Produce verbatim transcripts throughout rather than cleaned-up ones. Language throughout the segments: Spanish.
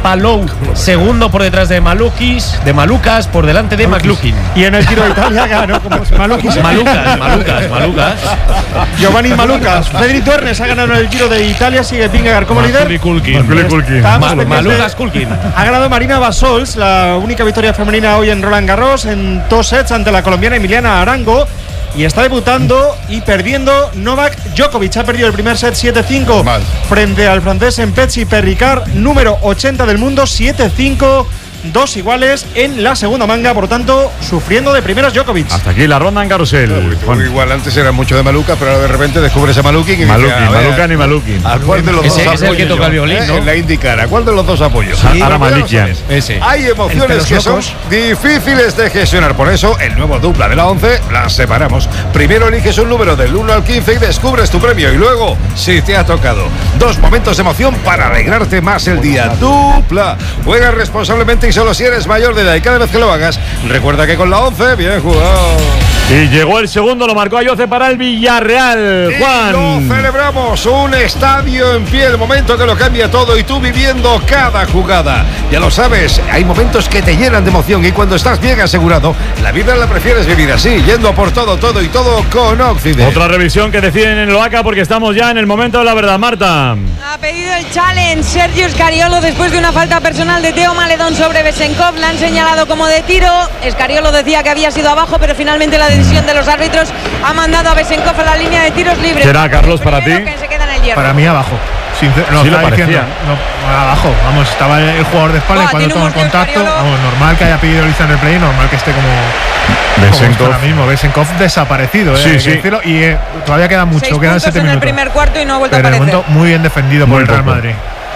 Palou, segundo por detrás de Malukis, de Malucas, por delante de McLuhan. Y en el Giro de Italia ganó como Malukis. Malucas, Malucas, Malucas. Giovanni Malucas. Fredrik Duernes ha ganado el Giro de Italia, sigue Vingegaard como líder. Malucas Kulkin. Ha ganado Marina Basols, la única victoria femenina hoy en Roland Garros, en dos sets ante la colombiana Emiliana Arango. Y está debutando y perdiendo Novak Djokovic. Ha perdido el primer set siete cinco frente al francés Mpetsi Perricard, número ochenta del mundo, siete cinco. Dos iguales en la segunda manga, por lo tanto, sufriendo de primeras Djokovic. Hasta aquí la ronda en carrusel. No, igual antes era mucho de Maluca, pero ahora de repente descubres a Malukin y Malukin, dice, Malucan y Malukin. ¿A cuál de los ese, dos es el que toca el violín, ¿no? En la IndyCar, ¿a cuál de los dos apoyos? Sí, ahora Malikian. Ese. Hay emociones que son difíciles de gestionar, por eso el nuevo dupla de la once las separamos. Primero eliges un número del uno al quince y descubres tu premio, y luego, si te ha tocado, dos momentos de emoción para alegrarte más el día. Dupla. Juega responsablemente y solo si eres mayor de edad, y cada vez que lo hagas, recuerda que con la once, bien jugado. Y llegó el segundo, lo marcó Ayoce para el Villarreal. Juan. Y lo celebramos, un estadio en pie, el momento que lo cambia todo y tú viviendo cada jugada. Ya lo sabes, hay momentos que te llenan de emoción y cuando estás bien asegurado, la vida la prefieres vivir así, yendo a por todo, todo y todo con Occident. Otra revisión que deciden en el Oaca porque estamos ya en el momento de la verdad, Marta. Ha pedido el challenge Sergio Scariolo después de una falta personal de Teo Maledón sobre Besenkov. La han señalado como de tiro. Scariolo decía que había sido abajo, pero finalmente la decisión de los árbitros ha mandado a Besenkov a la línea de tiros libres. ¿Será, Carlos, para ti? Que se queda en el hierro. Para mí abajo. Sincer no, sí lo parecía. parecía. No, abajo. Vamos, estaba el jugador de espalda. Oh, y cuando toma contacto, Scariolo. vamos, normal que haya pedido lista en el play, normal que esté como Besenkov ahora mismo. Besenkov desaparecido, sí, eh, sí. Decirlo, y eh, todavía queda mucho, Seis quedan puntos siete en minutos. el primer cuarto y no ha vuelto Pero a de aparecer. momento muy bien defendido por Muy el Real poco. Madrid.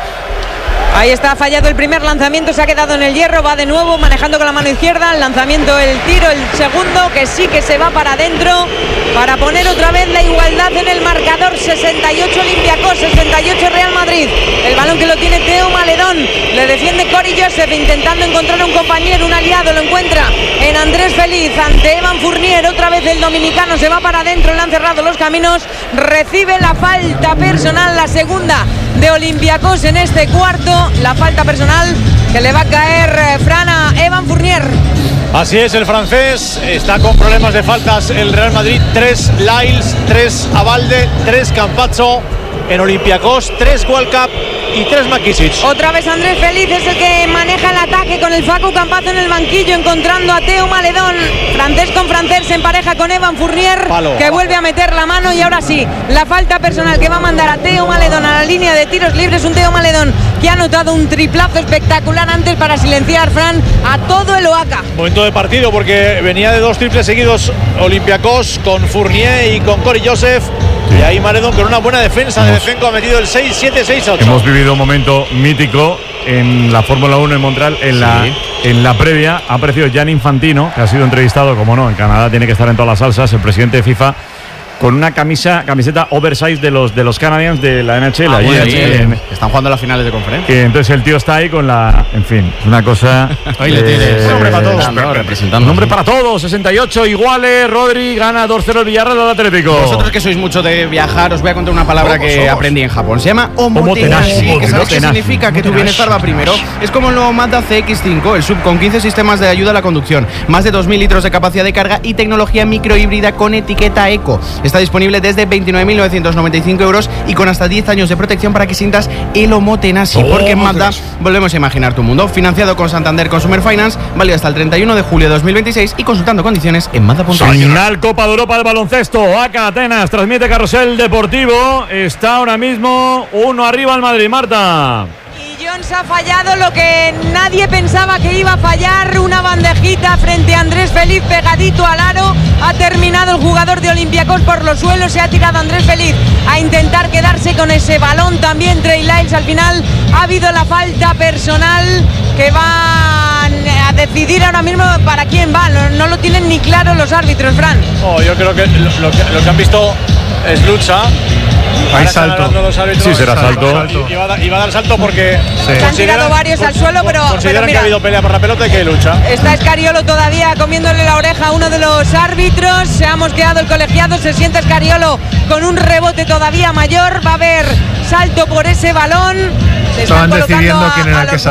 Ahí está, ha fallado el primer lanzamiento, se ha quedado en el hierro, va de nuevo manejando con la mano izquierda, el lanzamiento, el tiro, el segundo, que sí que se va para adentro, para poner otra vez la igualdad en el marcador. Sesenta y ocho Olympiacos, sesenta y ocho Real Madrid. El balón que lo tiene Teo Maledón, le defiende Cory Joseph intentando encontrar un compañero, un aliado, lo encuentra en Andrés Feliz ante Evan Fournier. Otra vez el dominicano se va para adentro, le han cerrado los caminos, recibe la falta personal, la segunda de Olympiacos en este cuarto, la falta personal que le va a caer eh, Fran a Evan Fournier. Así es, el francés está con problemas de faltas. El Real Madrid, tres Lyles, tres Abalde, tres Campazzo. En Olympiacos, tres Walcap y tres Makisic. Otra vez Andrés Feliz es el que maneja el ataque con el Facu Campazzo en el banquillo, encontrando a Teo Maledón. Francés con francés se empareja con Evan Fournier, Palo. que vuelve a meter la mano. Y ahora sí, la falta personal que va a mandar a Teo Maledón a la línea de tiros libres. Un Teo Maledón que ha anotado un triplazo espectacular antes para silenciar, Fran, a todo el Oaca. Momento de partido porque venía de dos triples seguidos Olympiacos con Fournier y con Cory Joseph. Y ahí Maledón con una buena defensa de Bezenko ha metido el seis siete seis ocho. Hemos vivido un momento mítico en la Fórmula uno en Montreal. En, la, Sí. en la previa ha aparecido Gianni Infantino, que ha sido entrevistado, como no, en Canadá tiene que estar en todas las salsas, el presidente de FIFA, con una camisa, camiseta oversize de los de los Canadiens de la N H L. Ah, allí bueno, en- sí, en- están jugando las finales de conferencia. que entonces el tío está ahí con la. En fin, es una cosa. Ahí le tienes. Un hombre para todos. Representando, representando. Un hombre para todos, sesenta y ocho iguales. Rodri gana dos cero el Villarreal al Atlético. Vosotros que sois mucho de viajar, os voy a contar una palabra Somos, que somos. aprendí en Japón. Se llama Omotenashi. omotenashi, que sabes qué Omotenashi. significa que tu bienestar va primero. Es como el nuevo Mazda C X cinco, el sub con quince sistemas de ayuda a la conducción, más de dos mil litros de capacidad de carga y tecnología microhíbrida con etiqueta eco. Está disponible desde veintinueve mil novecientos noventa y cinco euros y con hasta diez años de protección para que sientas el omotenashi. Porque en Mazda volvemos a imaginar tu mundo. Financiado con Santander Consumer Finance, válido hasta el treinta y uno de julio de dos mil veintiséis y consultando condiciones en mazda punto com. Final Copa de Europa de baloncesto. Acá Atenas transmite Carrusel Deportivo. Está ahora mismo uno arriba al Madrid. Marta. Y Jones ha fallado lo que nadie pensaba que iba a fallar, una bandejita frente a Andrés Feliz pegadito al aro. Ha terminado el jugador de Olympiacos por los suelos, se ha tirado Andrés Feliz a intentar quedarse con ese balón. También Trey Lyles. Al final ha habido la falta personal que va a decidir ahora mismo para quién va. No, no lo tienen ni claro los árbitros, Fran. Oh, yo creo que lo, lo que lo que han visto es lucha. Ahora están salto. hablando los árbitros. Sí, será salto. Y, y va a dar, y va a dar salto porque Sí. Se han tirado varios al suelo, pero, pero consideran mira, que ha habido pelea por la pelota y que hay lucha. está Scariolo todavía comiéndole la oreja a uno de los árbitros. Se ha mosqueado el colegiado, se siente Scariolo con un rebote todavía mayor. Va a haber salto por ese balón. Se Estaban están colocando decidiendo a, quién era a el que los saltaba. jugadores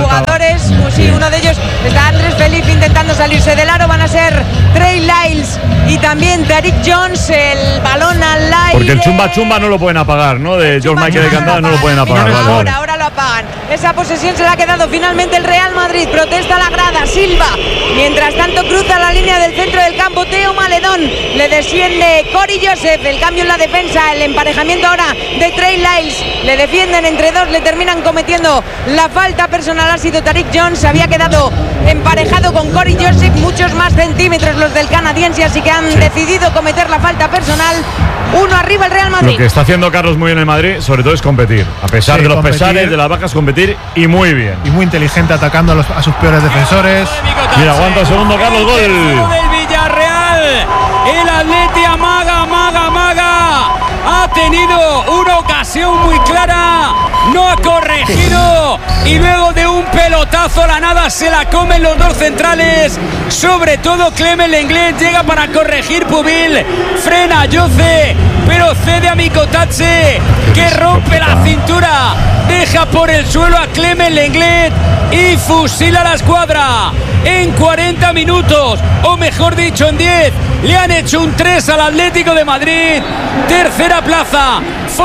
jugadores, pues sí, uno de ellos está Andrés Felipe intentando salirse del aro, van a ser Trey Lyles y también Tariq Jones, el balón al aire. Porque el chumba chumba no lo pueden apagar, ¿no? De George Michael de Candada no lo pueden apagar. Ahora, Vale, vale. ahora lo apagan. Esa posesión se la ha quedado finalmente el Real Madrid, protesta la grada, Silva. Mientras tanto cruza la línea del centro del campo Teo Maledón, le desciende Cory Joseph, el cambio en la defensa, el emparejamiento ahora de Trey Lyles, le defienden entre dos, le terminan cometiendo la falta personal, ha sido Tariq Jones, había quedado emparejado con Cory Joseph, muchos más centímetros los del canadiense, así que han sí. decidido cometer la falta personal. Uno arriba el Real Madrid. Lo que está haciendo Carlos muy bien en el Madrid, sobre todo es competir, a pesar sí, de los competir. pesares, de las vacas, competir y muy bien. Y muy inteligente atacando a, los, a sus peores defensores. Mira, aguanta un segundo, Carlos, gol. Del Villarreal, el Atleti amaga, amaga, amaga. Ha tenido una ocasión muy clara, no ha corregido y luego de un pelotazo a la nada se la comen los dos centrales, sobre todo Clement Lenglet, llega para corregir Pubil, frena a Jose, pero cede a Mikotatse, que rompe la cintura, deja por el suelo a Clement Lenglet y fusila la escuadra. En cuarenta minutos, o mejor dicho en diez, le han hecho un tres al Atlético de Madrid. Tercera plaza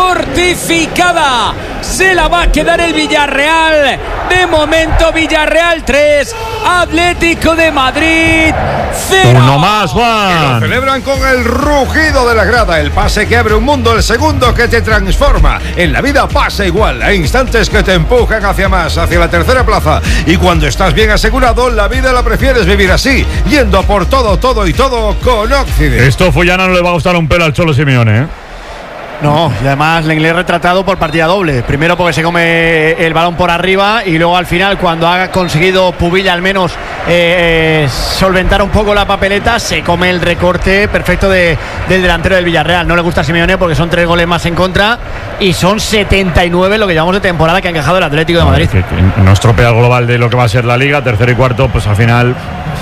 fortificada, se la va a quedar el Villarreal. De momento Villarreal tres, Atlético de Madrid cero. Uno más, Juan. Lo celebran con el rugido de la grada, el pase que abre un mundo, el segundo que te transforma. En la vida pasa igual, hay instantes que te empujan hacia más, hacia la tercera plaza. Y cuando estás bien asegurado, la vida la prefieres vivir así, yendo por todo, todo y todo con Occident. Esto Fullana no le va a gustar un pelo al Cholo Simeone, ¿eh? No, y además Lenglet retratado por partida doble. Primero porque se come el balón por arriba y luego al final, cuando ha conseguido Pubilla al menos eh, solventar un poco la papeleta, se come el recorte perfecto de, del delantero del Villarreal. No le gusta a Simeone porque son tres goles más en contra y son setenta y nueve lo que llevamos de temporada que ha encajado el Atlético de Madrid. Que, que no estropea el global de lo que va a ser la Liga, tercero y cuarto, pues al final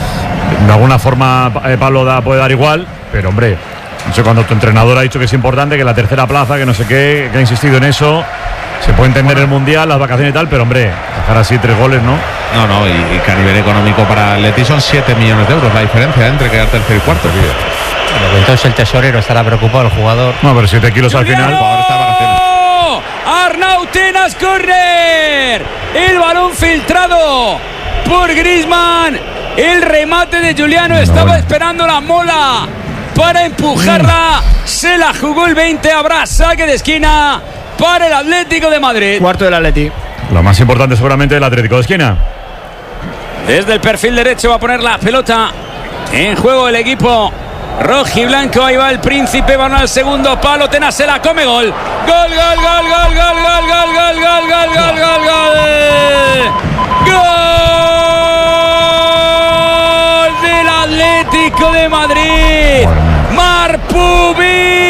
de alguna forma eh, Pablo da, puede dar igual, pero hombre, no sé, cuando tu entrenador ha dicho que es importante, que la tercera plaza, que no sé qué, que ha insistido en eso, se puede entender el Mundial, las vacaciones y tal, pero hombre, dejar así tres goles, ¿no? No, no, y, y que a nivel económico para el Leti son siete millones de euros la diferencia entre quedar tercero y cuarto. Bueno, entonces el tesorero estará preocupado, el jugador. No, pero siete kilos al final. El jugador está de vacaciones. Arnau Tenas corner, el balón filtrado por Griezmann, el remate de Juliano, no, estaba bueno. esperando la mola para empujarla, mm. se la jugó el veinte, habrá saque de esquina para el Atlético de Madrid. Cuarto del Atleti. Lo más importante seguramente el Atlético de esquina. Desde el perfil derecho va a poner la pelota en juego el equipo rojiblanco. Ahí va el Príncipe, van al segundo palo, Tenas se la come, gol. Gol, gol, gol, gol, gol, gol, gol, gol, gol, gol, gol, gol, gol. Gol del Atlético de Madrid. Marc Pubil.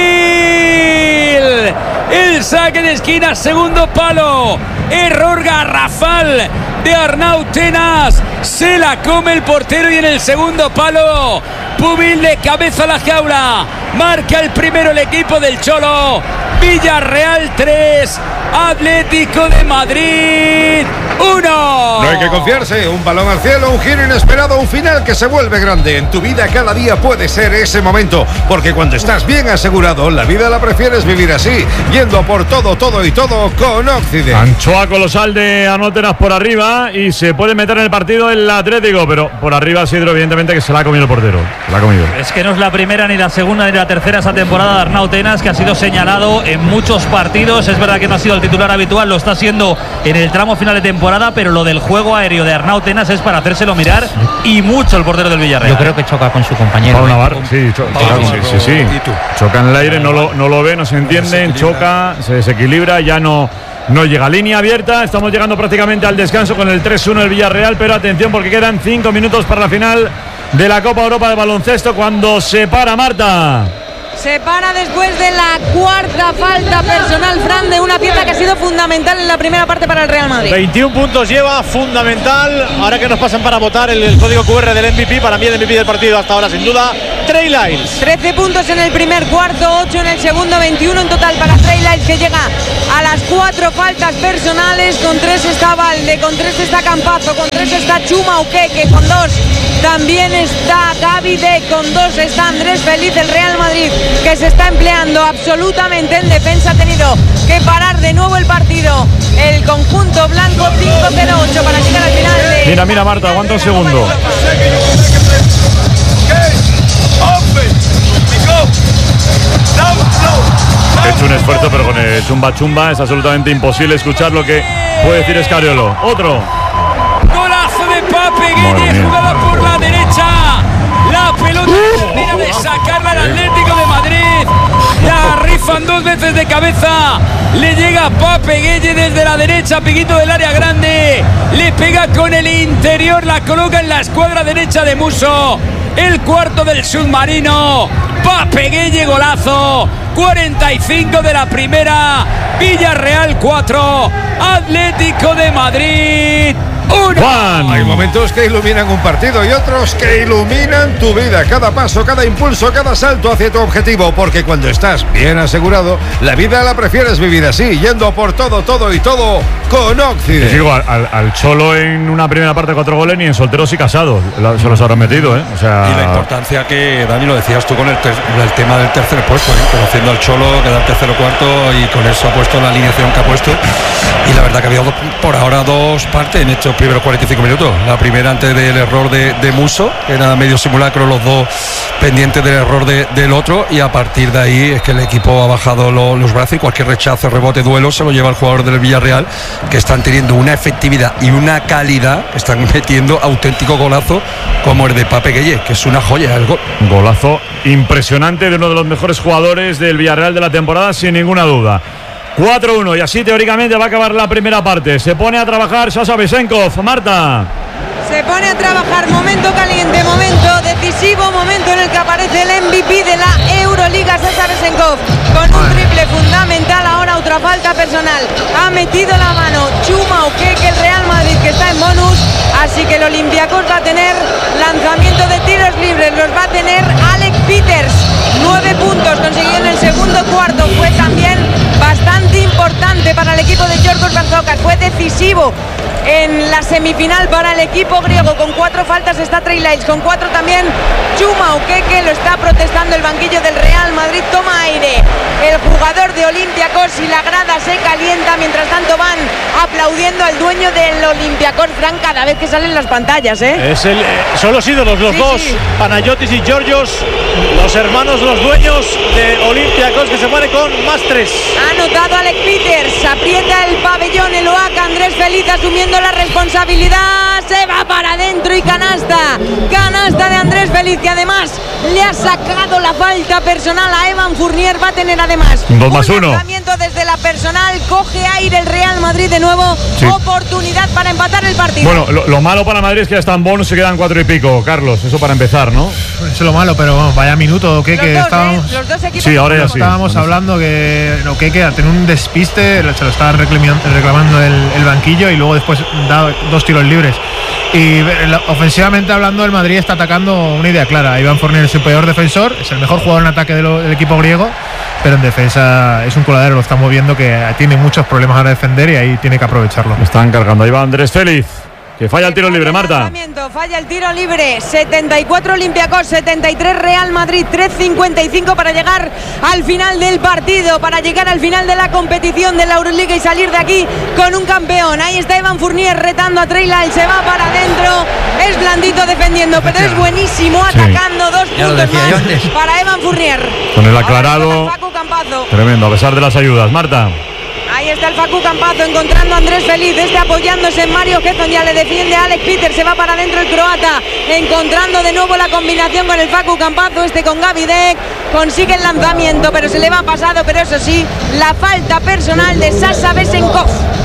El saque de esquina, segundo palo. Error garrafal de Arnau Tenas. Se la come el portero y en el segundo palo Pubil de cabeza a la jaula. Marca el primero el equipo del Cholo. Villarreal tres, Atlético de Madrid uno. No hay que confiarse, un balón al cielo, un giro inesperado, un final que se vuelve grande. En tu vida cada día puede ser ese momento, porque cuando estás bien asegurado, la vida la prefieres vivir así, yendo por todo, todo y todo con Occident. Anchoa colosal de Arnau Tenas por arriba y se puede meter en el partido el Atlético, pero por arriba Sidro evidentemente que se la ha comido el portero. Se la ha comido. Es que no es la primera, ni la segunda, ni la tercera esa temporada de Arnau Tenas, que ha sido señalado en muchos partidos. Es verdad que no ha sido el titular habitual, lo está siendo en el tramo final de temporada, pero lo del juego aéreo de Arnau Tenas es para hacérselo mirar y mucho el portero del Villarreal. Yo creo que choca con su compañero. Pablo Navarro, sí, cho choca, sí, sí, sí. Choca en el aire, no lo, no lo ve, no se entienden, choca, se desequilibra, ya no, no llega. Línea abierta, estamos llegando prácticamente al descanso con el tres uno del Villarreal, pero atención porque quedan cinco minutos para la final de la Copa Europa de baloncesto cuando se para Marta. Se para después de la cuarta falta personal, Fran, de una pieza que ha sido fundamental en la primera parte para el Real Madrid. veintiún puntos lleva, fundamental. Ahora que nos pasan para votar el, el código Q R del M V P, para mí el M V P del partido hasta ahora, sin duda, Trey Lyles. trece puntos en el primer cuarto, ocho en el segundo, veintiuno en total para Trey Lyles, que llega a las cuatro faltas personales. Con tres está Valde, con tres está Campazzo, con tres está Chuma Ukeke, con dos también está Gaby De, con dos está Andrés Feliz. El Real Madrid, que se está empleando absolutamente en defensa, ha tenido que parar de nuevo el partido. El conjunto blanco, cinco cero ocho para llegar al final de... Mira, mira Marta, aguanta un segundo. He hecho un esfuerzo, pero con el chumba chumba es absolutamente imposible escuchar lo que puede decir Escariolo. Otro. Golazo de Pape Gueye, jugada por la derecha. La pelota termina de sacarla al Atlético de Madrid. La rifan dos veces de cabeza. Le llega Pape Gueye desde la derecha, piquito del área grande. Le pega con el interior, la coloca en la escuadra derecha de Musso. El cuarto del submarino. Pape Gueye, golazo. cuarenta y cinco de la primera. Villarreal cuatro, Atlético de Madrid uno. Hay momentos que iluminan un partido y otros que iluminan tu vida. Cada paso, cada impulso, cada salto hacia tu objetivo. Porque cuando estás bien asegurado, la vida la prefieres vivir así, yendo por todo, todo y todo con Occident. Te digo, al, al Cholo en una primera parte cuatro goles, ni en solteros y casados la, se los habrán metido, ¿eh? O sea, y la importancia que, Dani, lo decías tú con el, ter, el tema del tercer puesto, ¿eh? Conociendo al Cholo, quedar tercero cuarto, y con eso ha puesto la alineación que ha puesto. Y la verdad que ha habido por ahora dos partes en estos primeros cuarenta y cinco minutos. La primera antes del error de, de Musso, que era medio simulacro, los dos pendientes del error de, del otro, y a partir de ahí es que el equipo ha bajado lo, los brazos, y cualquier rechazo, rebote, duelo se lo lleva el jugador del Villarreal, que están teniendo una efectividad y una calidad, están metiendo auténtico golazo como el de Pape Gueye, que es una joya el gol. Golazo impresionante de uno de los mejores jugadores del Villarreal de la temporada, sin ninguna duda. cuatro uno, y así teóricamente va a acabar la primera parte. Se pone a trabajar Sasha Besenkov. Marta. Se pone a trabajar, momento caliente, momento decisivo, momento en el que aparece el M V P de la Euroliga, Sasha Besenkov, con un triple fundamental. Ahora otra falta personal, ha metido la mano Chuma Ukeke, el Real Madrid, que está en bonus, así que el Olympiacos va a tener lanzamiento de tiros libres, los va a tener Alec Peters. Nueve puntos consiguió en el segundo cuarto, fue también bastante importante para el equipo de Giorgos Barzocas, fue decisivo en la semifinal para el equipo griego. Con cuatro faltas está Trey Lyles, con cuatro también Chuma Ukeke. Lo está protestando el banquillo del Real Madrid. Toma aire el jugador de Olympiacos y la grada se calienta. Mientras tanto van aplaudiendo al dueño del Olympiacos, Fran, cada vez que salen las pantallas, ¿eh? Es el, eh, son los ídolos, los sí, dos, sí. Panayotis y Georgios, los hermanos, los dueños de Olympiacos, que se pone con más tres. Ha anotado Alec Peters, aprieta el pabellón el Oaxaca. Andrés Feliz asumiendo la responsabilidad, se va para adentro y canasta, canasta de Andrés Feliz, que además le ha sacado la falta personal a Evan Fournier. Va a tener además dos más uno. Un lanzamiento desde la personal, coge aire el Real Madrid de nuevo, sí. Oportunidad para empatar el partido. Bueno, lo, lo malo para Madrid es que ya están bonus, se quedan cuatro y pico, Carlos, eso para empezar, ¿no? Eso es lo malo, pero bueno, vaya minuto, ¿qué? Los que dos, estábamos, ¿eh? Los dos equipos. Sí, ahora ya sí. Estábamos hablando que no, que, que tener un despiste, se lo estaba reclamando el, el banquillo, y luego después da dos tiros libres. Y ofensivamente hablando, el Madrid está atacando una idea clara. Iván Fournier es el peor defensor, es el mejor jugador en ataque de lo, del equipo griego, pero en defensa es un coladero, lo estamos viendo, que tiene muchos problemas a defender y ahí tiene que aprovecharlo. Están cargando, ahí va Andrés Feliz, que falla el tiro libre, Marta. Falla el tiro libre, setenta y cuatro Olympiacos, setenta y tres Real Madrid, tres cincuenta y cinco para llegar al final del partido, para llegar al final de la competición de la Euroliga y salir de aquí con un campeón. Ahí está Evan Fournier retando a Trey Lyles, se va para adentro, es blandito defendiendo, pero es buenísimo atacando. Sí. Dos puntos más para Evan Fournier. Con el aclarado, tremendo, a pesar de las ayudas. Marta. Ahí está el Facu Campazzo encontrando a Andrés Feliz, este apoyándose en Mario Getson, ya le defiende a Alec Peters, se va para adentro el croata, encontrando de nuevo la combinación con el Facu Campazzo, este con Gaby Deck, consigue el lanzamiento, pero se le va pasado, pero eso sí, la falta personal de Sasha Besenkov.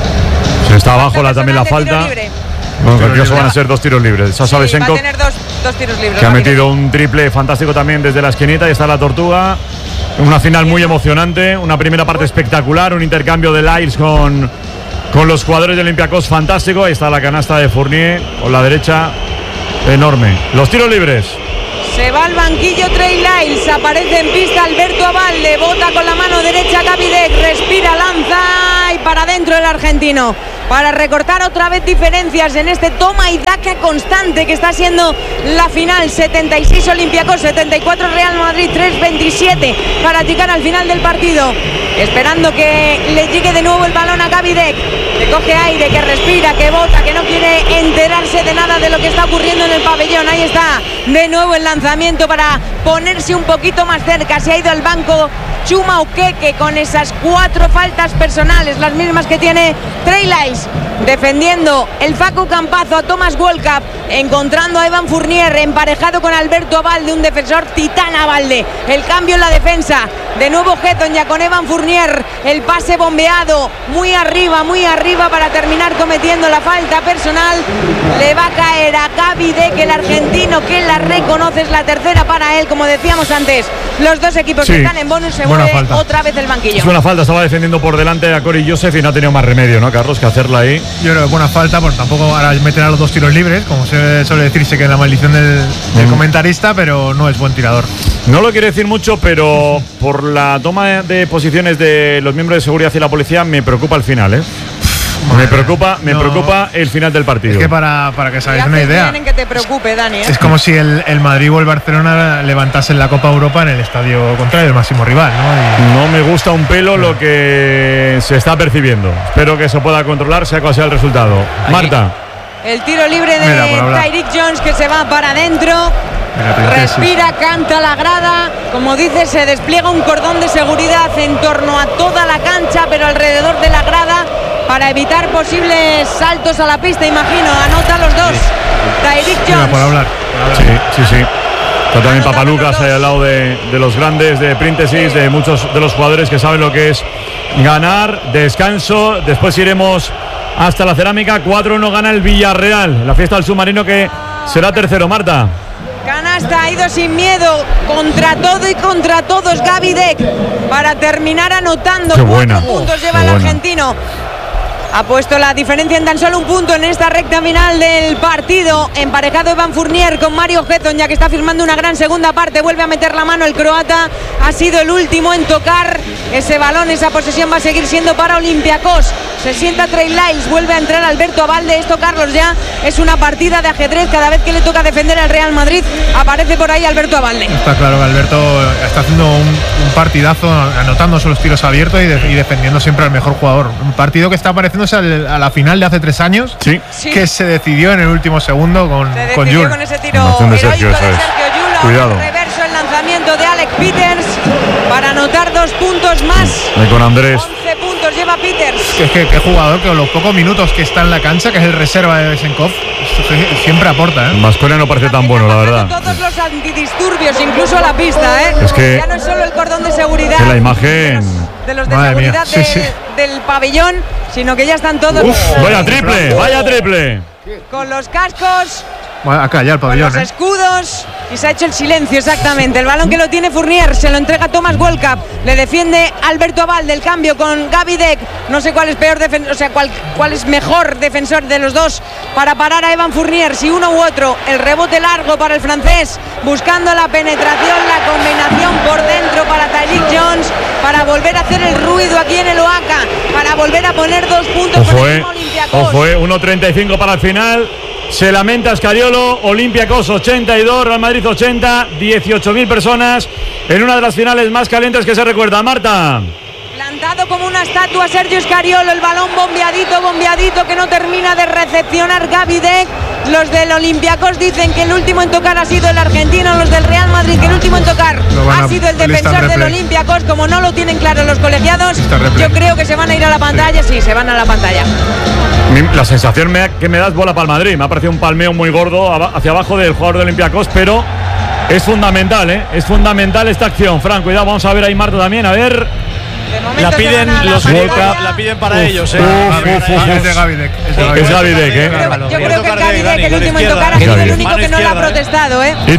Se está abajo la, también la falta. Bueno, creo que eso van a ser dos tiros libres. Sasha sí, Besenkov, va a tener dos, dos tiros libres. que ha metido un triple fantástico también desde la esquinita, y está la tortuga. Una final muy emocionante, una primera parte espectacular, un intercambio de Lyles con, con los jugadores de Olympiacos fantástico. Ahí está la canasta de Fournier con la derecha, enorme. Los tiros libres. Se va al banquillo Trey Lyles, aparece en pista Alberto Abalde, bota con la mano derecha Gavidec, respira, lanza y para adentro el argentino. Para recortar otra vez diferencias en este toma y daca constante que está siendo la final. setenta y seis Olympiacos, setenta y cuatro Real Madrid, tres veintisiete para llegar al final del partido. Esperando que le llegue de nuevo el balón a Gavidec, que coge aire, que respira, que bota, que no quiere enterarse de nada de lo que está ocurriendo en el pabellón. Ahí está de nuevo el lanzamiento para ponerse un poquito más cerca. Se ha ido al banco Chuma Okeke con esas cuatro faltas personales, las mismas que tiene Trey Lyles. Defendiendo el Facu Campazo a Thomas Walkup, encontrando a Evan Fournier emparejado con Alberto Abalde, un defensor titán Abalde. El cambio en la defensa, de nuevo Heton ya con Evan Fournier, el pase bombeado muy arriba, muy arriba para terminar cometiendo la falta personal. Le va a caer a Gavidec, el argentino, que la reconoce, es la tercera para él, como decíamos antes. Los dos equipos Sí. que están en bonus, se Buena mueve falta. otra vez el banquillo. Es buena falta, estaba defendiendo por delante a Corey Joseph y no ha tenido más remedio, ¿no, Carlos? Que hacerla ahí. Yo creo que buena falta, pues tampoco ahora meterá los dos tiros libres, como se suele decirse que es la maldición del, del Mm. comentarista, pero no es buen tirador. No lo quiere decir mucho, pero por la toma de posiciones de los miembros de seguridad y la policía me preocupa el final, ¿eh? Me preocupa, me no. preocupa el final del partido. Es que para, para que os Y hagáis una haces idea, bien en que te preocupe, Dani, ¿eh? es como si el, el Madrid o el Barcelona levantasen la Copa Europa en el estadio contrario, el máximo rival, ¿no? No me gusta un pelo lo que se está percibiendo. Espero que se pueda controlar, sea cual sea el resultado. Marta. El tiro libre Mira, por de hablar. Tyreek Jones, que se va para adentro. Princesis. Respira, canta la grada. Como dice, se despliega un cordón de seguridad en torno a toda la cancha, pero alrededor de la grada, para evitar posibles saltos a la pista, imagino. Anota los dos. Tyreek Jones. por hablar. Sí, sí, sí. Está también Papalucas ahí al lado de, de los grandes, de Príntesis, de muchos de los jugadores que saben lo que es ganar. Descanso, después iremos hasta la cerámica. cuatro uno gana el Villarreal, la fiesta del submarino, que será tercero. Marta. Canasta, ha ido sin miedo, contra todo y contra todos Gavidec, para terminar anotando. Qué Cuatro buena. puntos Oh, lleva qué el buena. argentino. Ha puesto la diferencia en tan solo un punto en esta recta final del partido. Emparejado Evan Fournier con Mario Heton, ya que está firmando una gran segunda parte. Vuelve a meter la mano el croata. Ha sido el último en tocar ese balón. Esa posesión va a seguir siendo para Olympiacos. Se sienta Trey Lyles, vuelve a entrar Alberto Abalde. Esto, Carlos, ya es una partida de ajedrez. Cada vez que le toca defender al Real Madrid, aparece por ahí Alberto Abalde. Está claro que Alberto está haciendo un, un partidazo, anotándose los tiros abiertos y, de- y defendiendo siempre al mejor jugador. Un partido que está pareciéndose al- a la final de hace tres años, sí. Sí. que se decidió en el último segundo con, Se con decidió Jul. con ese tiro Emoción de heroico Sergio, de eso es. Sergio Llull. Ahora Cuidado. en reverso el lanzamiento de Alec Peters para anotar dos puntos más. Ahí con Andrés. once puntos lleva Peters. Es que qué jugador que con los pocos minutos que está en la cancha, que es el reserva de Besenkov, siempre aporta, ¿eh? Vasconia no parece tan bueno, la verdad. Todos los antidisturbios, incluso a la pista, ¿eh? Es que- ya no es solo el cordón de seguridad. Que la imagen. De los de Madre mía, seguridad sí, del, sí. del pabellón, sino que ya están todos Uf, vaya triple, vaya triple. con los cascos, Bueno, acá ya el con pabellón, los ¿eh? escudos, y se ha hecho el silencio, exactamente. El balón que lo tiene Fournier, se lo entrega Thomas Walkup, le defiende Alberto Abalde, el cambio con Gavidec. No sé cuál es peor defen- o sea, cuál, cuál es mejor defensor de los dos para parar a Evan Fournier, si uno u otro. El rebote largo para el francés, buscando la penetración, la combinación por dentro para Tyreek Jones, para volver a hacer el ruido aquí en el Oaca, para volver a poner dos puntos por Ojo, eh. encima Olympiacos. Ojo, eh. uno treinta y cinco para el final. Se lamenta Escariolo. Olympiacos ochenta y dos, Real Madrid ochenta. dieciocho mil personas en una de las finales más calientes que se recuerda. Marta. Plantado como una estatua Sergio Scariolo, el balón bombeadito, bombeadito, que no termina de recepcionar Gavidec. Los del Olympiacos dicen que el último en tocar ha sido el argentino, los del Real Madrid que el último en tocar Lo van ha a- sido el lista defensor del replay. Olympiacos. Como no lo tienen claro los colegiados, Lista replay. yo creo que se van a ir a la pantalla, sí, se van a la pantalla. Mi- La sensación me- que me da es bola para el Madrid. Me ha parecido un palmeo muy gordo aba- hacia abajo del jugador de Olympiacos, pero es fundamental, ¿eh? Es fundamental esta acción. Fran, cuidado, vamos a ver ahí Marta también, a ver. La piden los World World Cup. la piden para Uf, ellos, eh. uf, uf, uf, Es de Gavidec. Es de Es Gavidec. Gavidec, ¿eh? Yo creo que Tocar de Gavidec, Dani, el con último en izquierda. tocar, ha sido el Gavidec. único Mano que no lo ha izquierda, eh. protestado, ¿eh? ¿Y tú?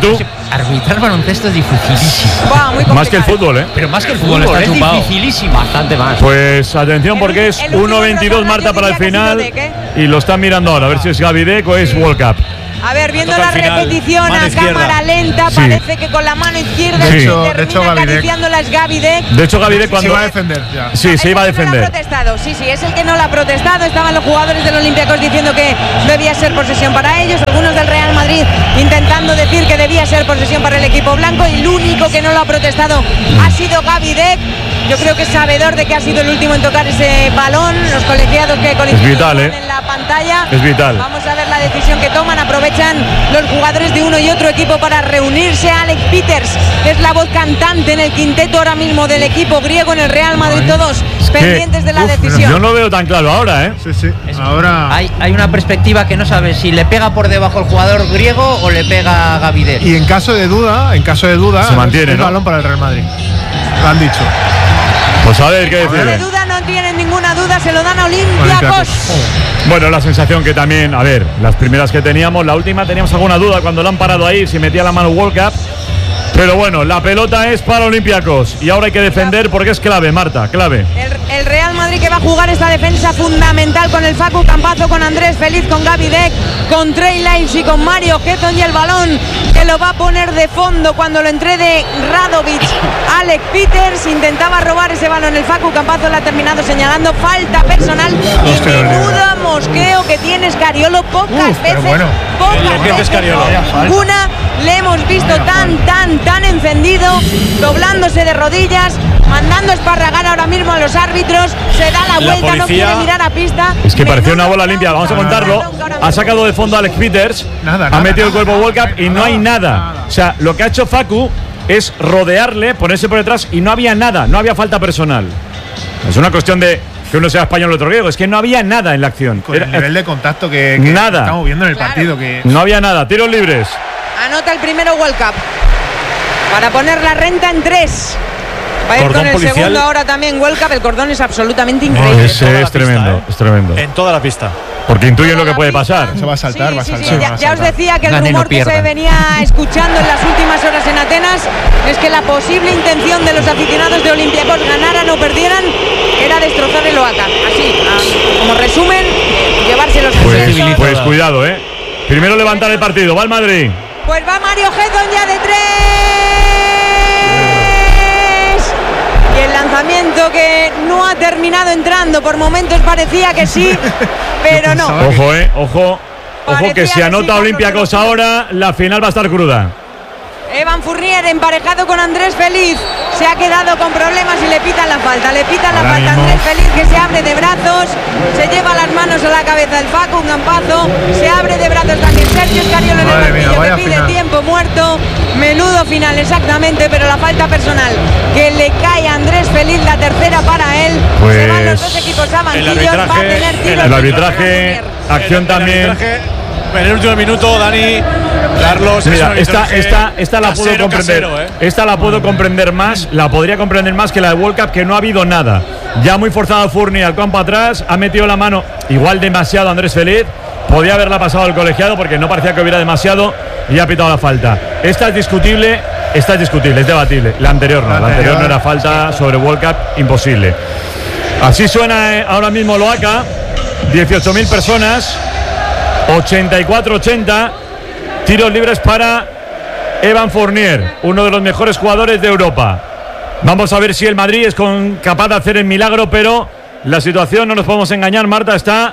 arbitrar baloncesto es dificilísimo. Buah, muy Más que el fútbol, ¿eh? Pero más que el fútbol fútbol, está es chupado. dificilísimo. Bastante más. Pues atención porque es El último uno veintidós programa Marta yo para el diría que ha final sido Deck, ¿eh? y lo están mirando ahora a ver si es Gaby Deck o es World Cup. A ver, viendo Toca la al final, repetición mano a izquierda. cámara lenta, Sí. parece que con la mano izquierda De se hecho- termina de hecho, Gaby Deck- acariciándola es Gaby Deck. De hecho Gaby Deck Se cuando iba a defender ya. sí, Es se iba a el que no lo defender. ha protestado, sí, sí, es el que no lo ha protestado. Estaban los jugadores del Olympiacos diciendo que debía ser posesión para ellos, algunos del Real Madrid intentando decir que debía ser posesión para el equipo blanco, y el único que no lo ha protestado ha sido Gaby Deck. Yo creo que es sabedor de que ha sido el último en tocar ese balón. Los colegiados que coinciden vital, ¿eh? en la pantalla. Es vital. Vamos a ver la decisión que toman. Aprovechan los jugadores de uno y otro equipo para reunirse. Alex Peters, que es la voz cantante en el quinteto ahora mismo del equipo griego en el Real Madrid, todos pendientes de la Uf, decisión. Yo no lo veo tan claro ahora, ¿eh? Sí, sí. Ahora. Hay, hay una perspectiva que no sabe si le pega por debajo el jugador griego o le pega a Gavider. Y en caso de duda, en caso de duda, Se mantiene, es ¿no? balón para el Real Madrid. Lo han dicho. Pues a ver qué No decide. de duda, no tienen ninguna duda, se lo dan a Olympiacos. Olympiacos. Bueno, la sensación que también, a ver, las primeras que teníamos, la última teníamos alguna duda cuando lo han parado ahí, si metía la mano World Cup. Pero bueno, la pelota es para Olympiacos y ahora hay que defender porque es clave, Marta, clave. El, el Real Madrid que va a jugar esta defensa fundamental con el Facu Campazo, con Andrés Feliz, con Gaby Deck, con Trey Lyles y con Mario Getton, y el balón que lo va a poner de fondo cuando lo entregue Radovic. Alex Peters intentaba robar ese balón, el Facu Campazo lo ha terminado señalando, falta personal y menuda mosqueo que tiene Scariolo. Pocas Uf, pero veces, bueno. pocas El gente veces, Scariolo. ninguna le hemos visto tan, tan, tan encendido, doblándose de rodillas, mandando esparragar ahora mismo a los árbitros, se da la La vuelta, no policía- quiere mirar a pista. Es que parecía una Menudo bola limpia, vamos a aplauso contarlo. para Ronaldo, Ha sacado de fondo a Alex Peters, Nada, ha nada, metido el nada, cuerpo World nada, Cup y no nada, hay nada. nada. O sea, lo que ha hecho Facu es rodearle, ponerse por detrás y no había nada, no había falta personal. Es una cuestión de que uno sea español o otro griego, es que no había nada en la acción. Con Era- el nivel de contacto que, que Nada. estamos viendo en el Claro. partido. Que No había nada, tiros libres. Anota el primero World Cup para poner la renta en tres. Va a ir Cordón con el policial. segundo ahora también World Cup. El cordón es absolutamente No, increíble. es, toda la es pista, tremendo, ¿eh? es tremendo. En toda la pista. Porque intuyen lo Toda que la puede pista. pasar. se va a saltar, Sí, va a sí, sí, saltar. ya, va a ya os saltar. decía que el Dani, no rumor que se pierda. venía escuchando en las últimas horas en Atenas es que la posible intención de los aficionados de Olympiacos, ganaran o perdieran, era destrozar el Oaca. Así, a- como resumen, llevárselos a Pues, Celso. pues cuidado, ¿eh? Primero levantar el partido, va el Madrid. Pues va Mario Getton ya de tres. Y el lanzamiento que no ha terminado entrando. Por momentos parecía que sí, pero no. Ojo, eh, ojo. Ojo Parecía que si que sí, anota Carlos, Olympiacos pero- ahora, la final va a estar cruda. Evan Fournier emparejado con Andrés Feliz. Se ha quedado con problemas y le pitan la falta. Le pitan la Ahora falta a mismo. Andrés Feliz, que se abre de brazos. Se lleva las manos a la cabeza el Facu Campazo. Se abre de brazos también Sergio Scariolo en el Madre mía, banquillo, vaya que pide final. tiempo muerto. Menudo final, exactamente, pero la falta personal que le cae a Andrés Feliz, la tercera para él. Se van los Pues dos equipos a banquillos. arbitraje- Va a tener tiros El libres arbitraje, para acción El también. arbitraje, en el último minuto, Dani, Carlos. es Mira, un esta, arbitraje esta, esta la puedo casero, comprender. casero, ¿eh? Esta la puedo comprender más, la podría comprender más que la de World Cup, que no ha habido nada. Ya muy forzado Fournier al campo atrás, ha metido la mano igual demasiado Andrés Feliz. Podía haberla pasado al colegiado porque no parecía que hubiera demasiado y ha pitado la falta. Esta es discutible, esta es discutible, es debatible. La anterior no, la, La anterior anterior. no era falta sobre World Cup, imposible. Así suena eh, ahora mismo Loaca, dieciocho mil personas, ochenta y cuatro ochenta, tiros libres para Evan Fournier, uno de los mejores jugadores de Europa. Vamos a ver si el Madrid es con- capaz de hacer el milagro, pero la situación, no nos podemos engañar, Marta, está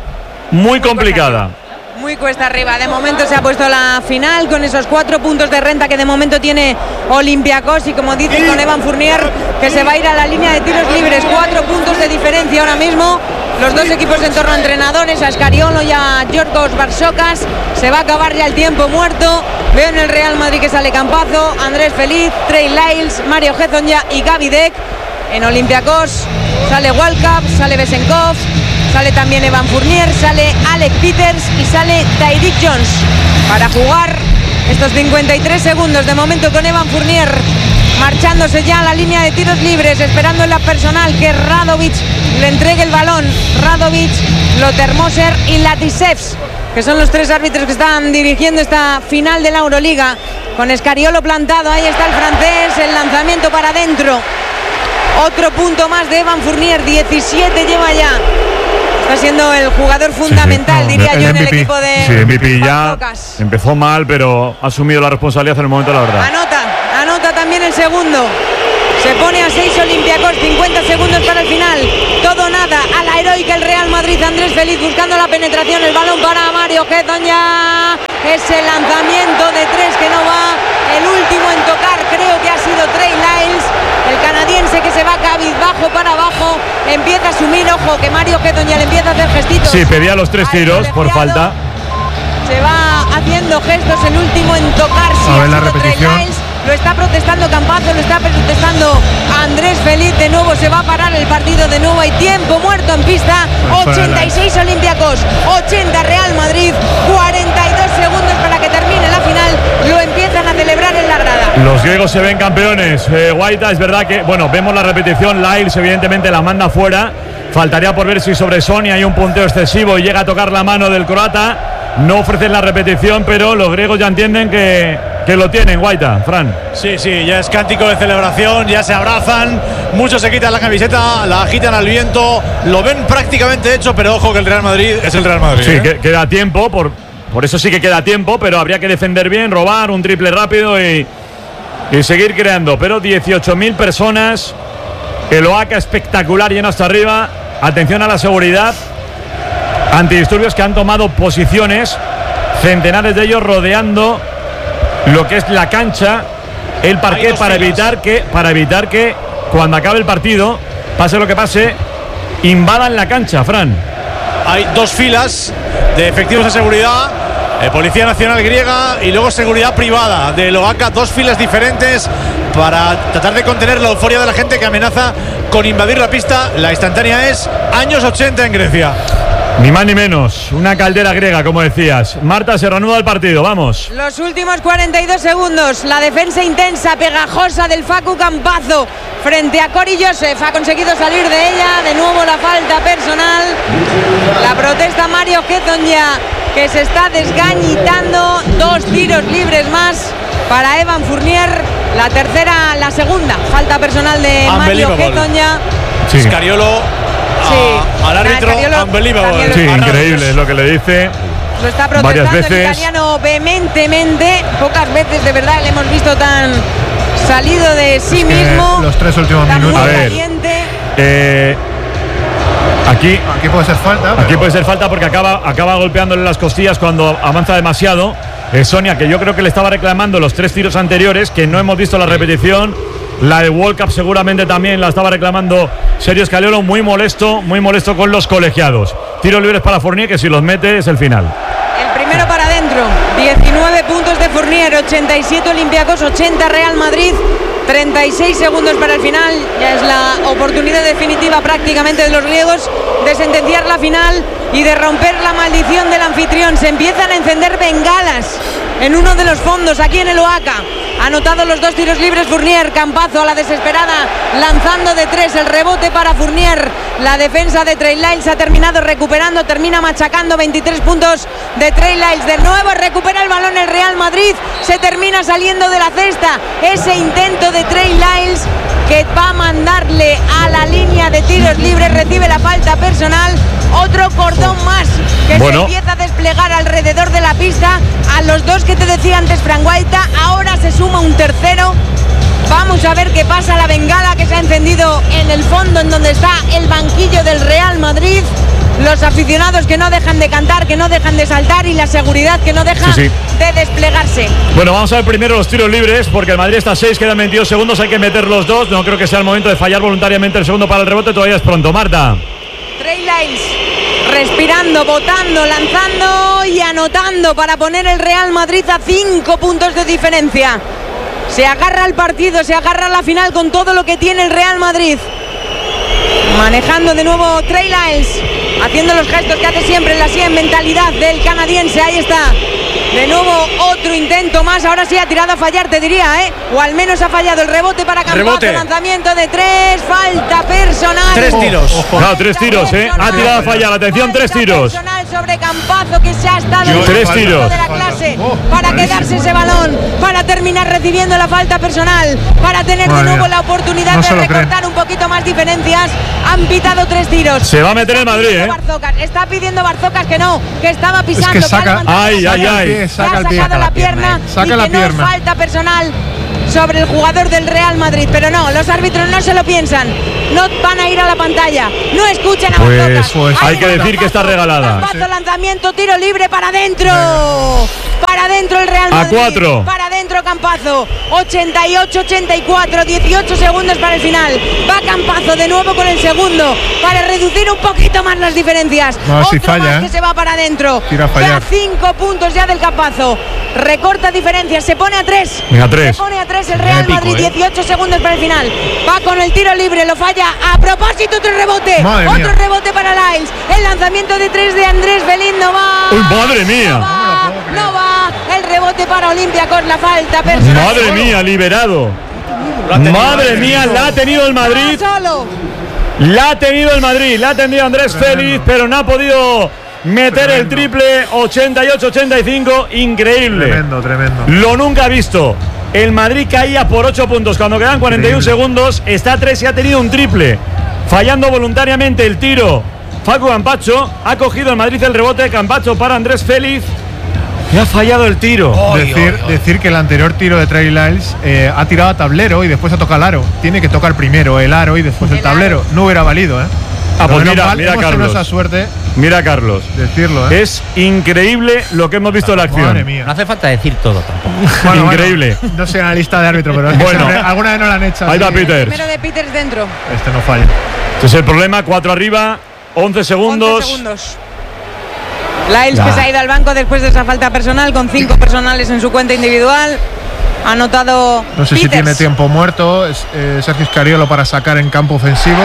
muy complicada. Muy cuesta arriba. De momento se ha puesto la final con esos cuatro puntos de renta que de momento tiene Olympiacos, y como dicen con Evan Fournier, que se va a ir a la línea de tiros libres. Cuatro puntos de diferencia ahora mismo. Los dos equipos en torno a entrenadores, a Scariolo y a Yorgos Barsokas. Se va a acabar ya el tiempo muerto. Veo en el Real Madrid que sale Campazo, Andrés Feliz, Trey Lyles, Mario Getton ya y Gaby Deck. En Olympiacos sale Walcap, sale Besenkov, sale también Evan Fournier, sale Alex Peters y sale Tyreek Jones para jugar estos cincuenta y tres segundos de momento con Evan Fournier marchándose ya a la línea de tiros libres, esperando en la personal que Radovic le entregue el balón. Radovic, Lotermoser y Latisevs que son los tres árbitros que están dirigiendo esta final de la Euroliga. Con Scariolo plantado, ahí está el francés, el lanzamiento para adentro. Otro punto más de Evan Fournier, diecisiete lleva ya. Está siendo el jugador fundamental, sí, sí. No, diría el yo, M V P, en el equipo de sí, M V P ya Pocas. Empezó mal, pero ha asumido la responsabilidad en el momento de la verdad. Anota, anota también el segundo. Se pone a seis Olympiacos, cincuenta segundos para el final. Todo nada, a la heroica el Real Madrid. Andrés Feliz buscando la penetración, el balón para Mario Hezonja. Ese lanzamiento de tres que no va. El último en tocar creo que ha sido Trey Lyles. El canadiense que se va cabizbajo para abajo. Empieza a asumir, ojo, que Mario Hezonja le empieza a hacer gestitos. Sí, pedía los tres tiros por falta. Se va haciendo gestos, el último en tocar. Sí, a ver la repetición. Lo está protestando Campazzo, lo está protestando Andrés Feliz. De nuevo se va a parar el partido, de nuevo hay tiempo muerto en pista. ochenta y seis Olympiacos, ochenta Real Madrid, cuarenta y dos segundos para que termine la final. Lo empiezan a celebrar en la grada. Los griegos se ven campeones. eh, Guaita, es verdad que, bueno, vemos la repetición. Lyles evidentemente la manda fuera. Faltaría por ver si sobre Sonia hay un punteo excesivo y llega a tocar la mano del croata. No ofrecen la repetición, pero los griegos ya entienden que, que lo tienen, Guaita, Fran. Sí, sí, ya es cántico de celebración, ya se abrazan, muchos se quitan la camiseta, la agitan al viento, lo ven prácticamente hecho, pero ojo que el Real Madrid es el Real Madrid. Sí, ¿eh? que, queda tiempo, por, por eso sí que queda tiempo, pero habría que defender bien, robar un triple rápido y, y seguir creando. Pero dieciocho mil personas, el Oaca espectacular, lleno hasta arriba. Atención a la seguridad. Antidisturbios que han tomado posiciones, centenares de ellos rodeando lo que es la cancha, el parquet, para evitar que para evitar que cuando acabe el partido, pase lo que pase, invadan la cancha, Fran. Hay dos filas de efectivos de seguridad, eh, Policía Nacional griega y luego seguridad privada de Oaca, dos filas diferentes para tratar de contener la euforia de la gente que amenaza con invadir la pista. La instantánea es años ochenta en Grecia. Ni más ni menos, una caldera griega, como decías. Marta, se reanuda el partido, vamos. Los últimos cuarenta y dos segundos, la defensa intensa, pegajosa del Facu Campazzo frente a Cory Joseph. Ha conseguido salir de ella, de nuevo la falta personal. La protesta Mario Hezonja, que se está desgañitando. Dos tiros libres más para Evan Fournier. La tercera, la segunda falta personal de Mario Hezonja. Sí. Scariolo. Sí, a, al árbitro, unbelievable. Sí, increíble es lo que le dice. Lo está protestando el italiano vehementemente. Pocas veces de verdad le hemos visto tan salido de sí es mismo. Los tres últimos minutos. A ver, eh, aquí, aquí puede ser falta. Aquí pero... puede ser falta porque acaba, acaba golpeándole las costillas cuando avanza demasiado. Eh, Sonia, que yo creo que le estaba reclamando los tres tiros anteriores, que no hemos visto la repetición. La de World Cup seguramente también la estaba reclamando Sergio Scariolo, muy molesto, muy molesto con los colegiados. Tiros libres para Fournier, que si los mete es el final. El primero para adentro, diecinueve puntos de Fournier, ochenta y siete Olympiacos, ochenta Real Madrid, treinta y seis segundos para el final. Ya es la oportunidad definitiva prácticamente de los griegos de sentenciar la final y de romper la maldición del anfitrión. Se empiezan a encender bengalas en uno de los fondos aquí en el Oaca. Ha anotado los dos tiros libres Fournier. Campazzo a la desesperada lanzando de tres, el rebote para Fournier. La defensa de Trey Lyles ha terminado recuperando, termina machacando. Veintitrés puntos de Trey Lyles. De nuevo recupera el balón el Real Madrid, se termina saliendo de la cesta. Ese intento de Trey Lyles que va a mandarle a la línea de tiros libres, recibe la falta personal. Otro cordón más que bueno. se empieza a desplegar alrededor de la pista. A los dos que te decía antes Fran Guaita, ahora se suma un tercero. Vamos a ver qué pasa. La bengala que se ha encendido en el fondo, en donde está el banquillo del Real Madrid. Los aficionados que no dejan de cantar, que no dejan de saltar, y la seguridad que no deja sí, sí. de desplegarse. Bueno, vamos a ver primero los tiros libres, porque el Madrid está a seis, quedan veintidós segundos, hay que meter los dos. No creo que sea el momento de fallar voluntariamente el segundo para el rebote, todavía es pronto. Marta. Trey Lyles respirando, botando, lanzando y anotando para poner el Real Madrid a cinco puntos de diferencia. Se agarra al partido, se agarra a la final con todo lo que tiene el Real Madrid. Manejando de nuevo Trey Lyles, haciendo los gestos que hace siempre en la sien mentalidad del canadiense. Ahí está. De nuevo otro intento más. Ahora sí ha tirado a fallar, te diría, ¿eh? O al menos ha fallado el rebote para Campazzo. Lanzamiento de tres, falta personal. Tres tiros. Oh, oh, oh. No, tres tiros, ¿eh? Ha tirado a fallar, atención, tres tiros. sobre Campazo, que se ha estado Yo, tres en el tiros. de la clase Oh, para clarísimo. quedarse ese balón, para terminar recibiendo la falta personal, para tener Madre de nuevo mía. la oportunidad No de se lo recortar un poquito más diferencias. Han pitado tres tiros. Se va a meter el Madrid, pidiendo ¿eh? Barzocas. Está pidiendo Barzocas que no, que estaba pisando. que que ha saca- levantado Ay, la ay, pierna, ay. que ha Saca el sacado pie. la Saca la pierna, pierna. Saca y la que no pierna. es falta personal sobre el jugador del Real Madrid. Pero no, los árbitros no se lo piensan. No van a ir a la pantalla. No escuchan a Pues, Barzocas. pues, Ahí hay que va decir que está Campazo. regalada. Campazo, lanzamiento, tiro libre para adentro. Para adentro el Real A Madrid. cuatro. Para adentro Campazo. ochenta y ocho ochenta y cuatro. dieciocho segundos para el final. Va Campazo de nuevo con el segundo. Para reducir un poquito más las diferencias. No, Otro si falla, más ¿eh? que se va para adentro. Tira a fallar. Ya cinco puntos ya del Campazo. Recorta diferencias. Se pone a tres. Venga, tres. Se pone a tres el Tiene Real pico, Madrid. ¿eh? dieciocho segundos para el final. Va con el tiro libre. Lo falla. A propósito, otro rebote. Madre otro mía. rebote para Lyles. El lanzamiento de tres de Andrés Feliz no va. ¡Uy, madre mía! No va. No va. El rebote para Olympiacos. La falta personal. Madre mía, liberado. Madre mía, la ha tenido el Madrid. Solo. La ha tenido el Madrid. La ha tenido Andrés Félix, pero no ha podido meter el triple. ochenta y ocho ochenta y cinco. Increíble. Tremendo, tremendo. Lo nunca visto. El Madrid caía por ocho puntos cuando quedan cuarenta y uno Increíble. segundos. Está a tres y ha tenido un triple. Fallando voluntariamente el tiro. Facu Campacho. Ha cogido el Madrid el rebote. Campacho para Andrés Félix. Y ha fallado el tiro. Decir, decir que el anterior tiro de Trey Lyles eh, ha tirado a tablero y después ha tocado el aro. Tiene que tocar primero el aro y después el, El tablero. aro. No hubiera valido, ¿eh? Ah, Pero pues menos mira, mal, mira hemos tenido Carlos. esa suerte Mira, Carlos. de decirlo, ¿eh? Es increíble lo que hemos visto en la acción. Madre mía. No hace falta decir todo tampoco. Bueno, bueno, Increíble. no sé en la lista de árbitros, pero es que Bueno. siempre- alguna vez no la han hecho. Ahí va así. Peters. Primero de Peters dentro. Este no falla. Este es el problema. Cuatro arriba. once segundos. once segundos. Lyles Ya. que se ha ido al banco después de esa falta personal con cinco personales en su cuenta individual. Ha anotado No sé si Peters. tiene tiempo muerto. Es, eh, Sergio Scariolo para sacar en campo ofensivo.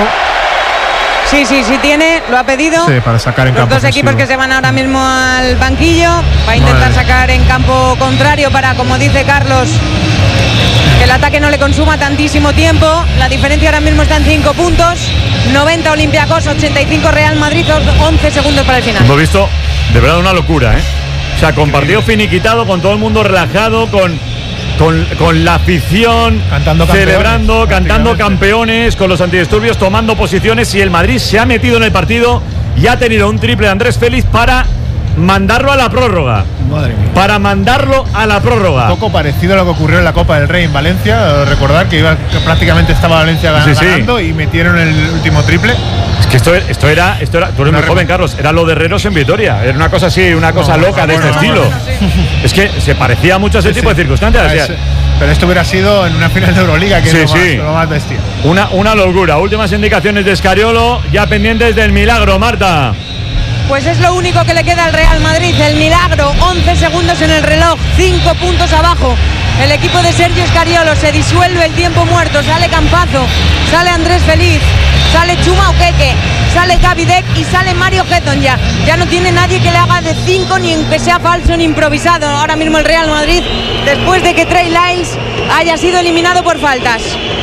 Sí, sí, sí tiene, lo ha pedido. Sí, para sacar en Los campo dos ofensivo. equipos que se van ahora mismo al banquillo. Va a intentar Madre. sacar en campo contrario para, como dice Carlos, que el ataque no le consuma tantísimo tiempo. La diferencia ahora mismo está en cinco puntos. noventa Olympiacos, ochenta y cinco Real Madrid, once segundos para el final. Hemos visto de verdad una locura, ¿eh? O sea, con partido finiquitado, con todo el mundo relajado, con, con, con la afición Cantando campeones, celebrando, cantando prácticamente. campeones, con los antidisturbios tomando posiciones, y el Madrid se ha metido en el partido y ha tenido un triple de Andrés Félix para mandarlo a la prórroga. Madre mía. Para mandarlo a la prórroga. Un poco parecido a lo que ocurrió en la Copa del Rey en Valencia. Recordar que, iba, que prácticamente estaba Valencia gan- Sí, sí. ganando y metieron el último triple. Es que esto, esto era, esto era, tú eres Una muy joven, rep- Carlos, era lo de Herreros en Vitoria. Era una cosa así, una cosa No, loca de bueno, este bueno, estilo. Es que se parecía mucho a ese Sí, tipo sí. de circunstancias. Ah, o sea, es- pero esto hubiera sido en una final de Euroliga, que Sí, es lo, sí. más, lo más bestia. Una, una locura. Últimas indicaciones de Scariolo, ya pendientes del milagro, Marta. Pues es lo único que le queda al Real Madrid, el milagro. once segundos en el reloj, cinco puntos abajo. El equipo de Sergio Scariolo, se disuelve el tiempo muerto. Sale Campazo, sale Andrés Feliz, sale Chuma Okeke, sale Gaby Deck y sale Mario Getton ya. Ya no tiene nadie que le haga de cinco, ni en que sea falso ni improvisado. Ahora mismo el Real Madrid, después de que Trey Lyles haya sido eliminado por faltas.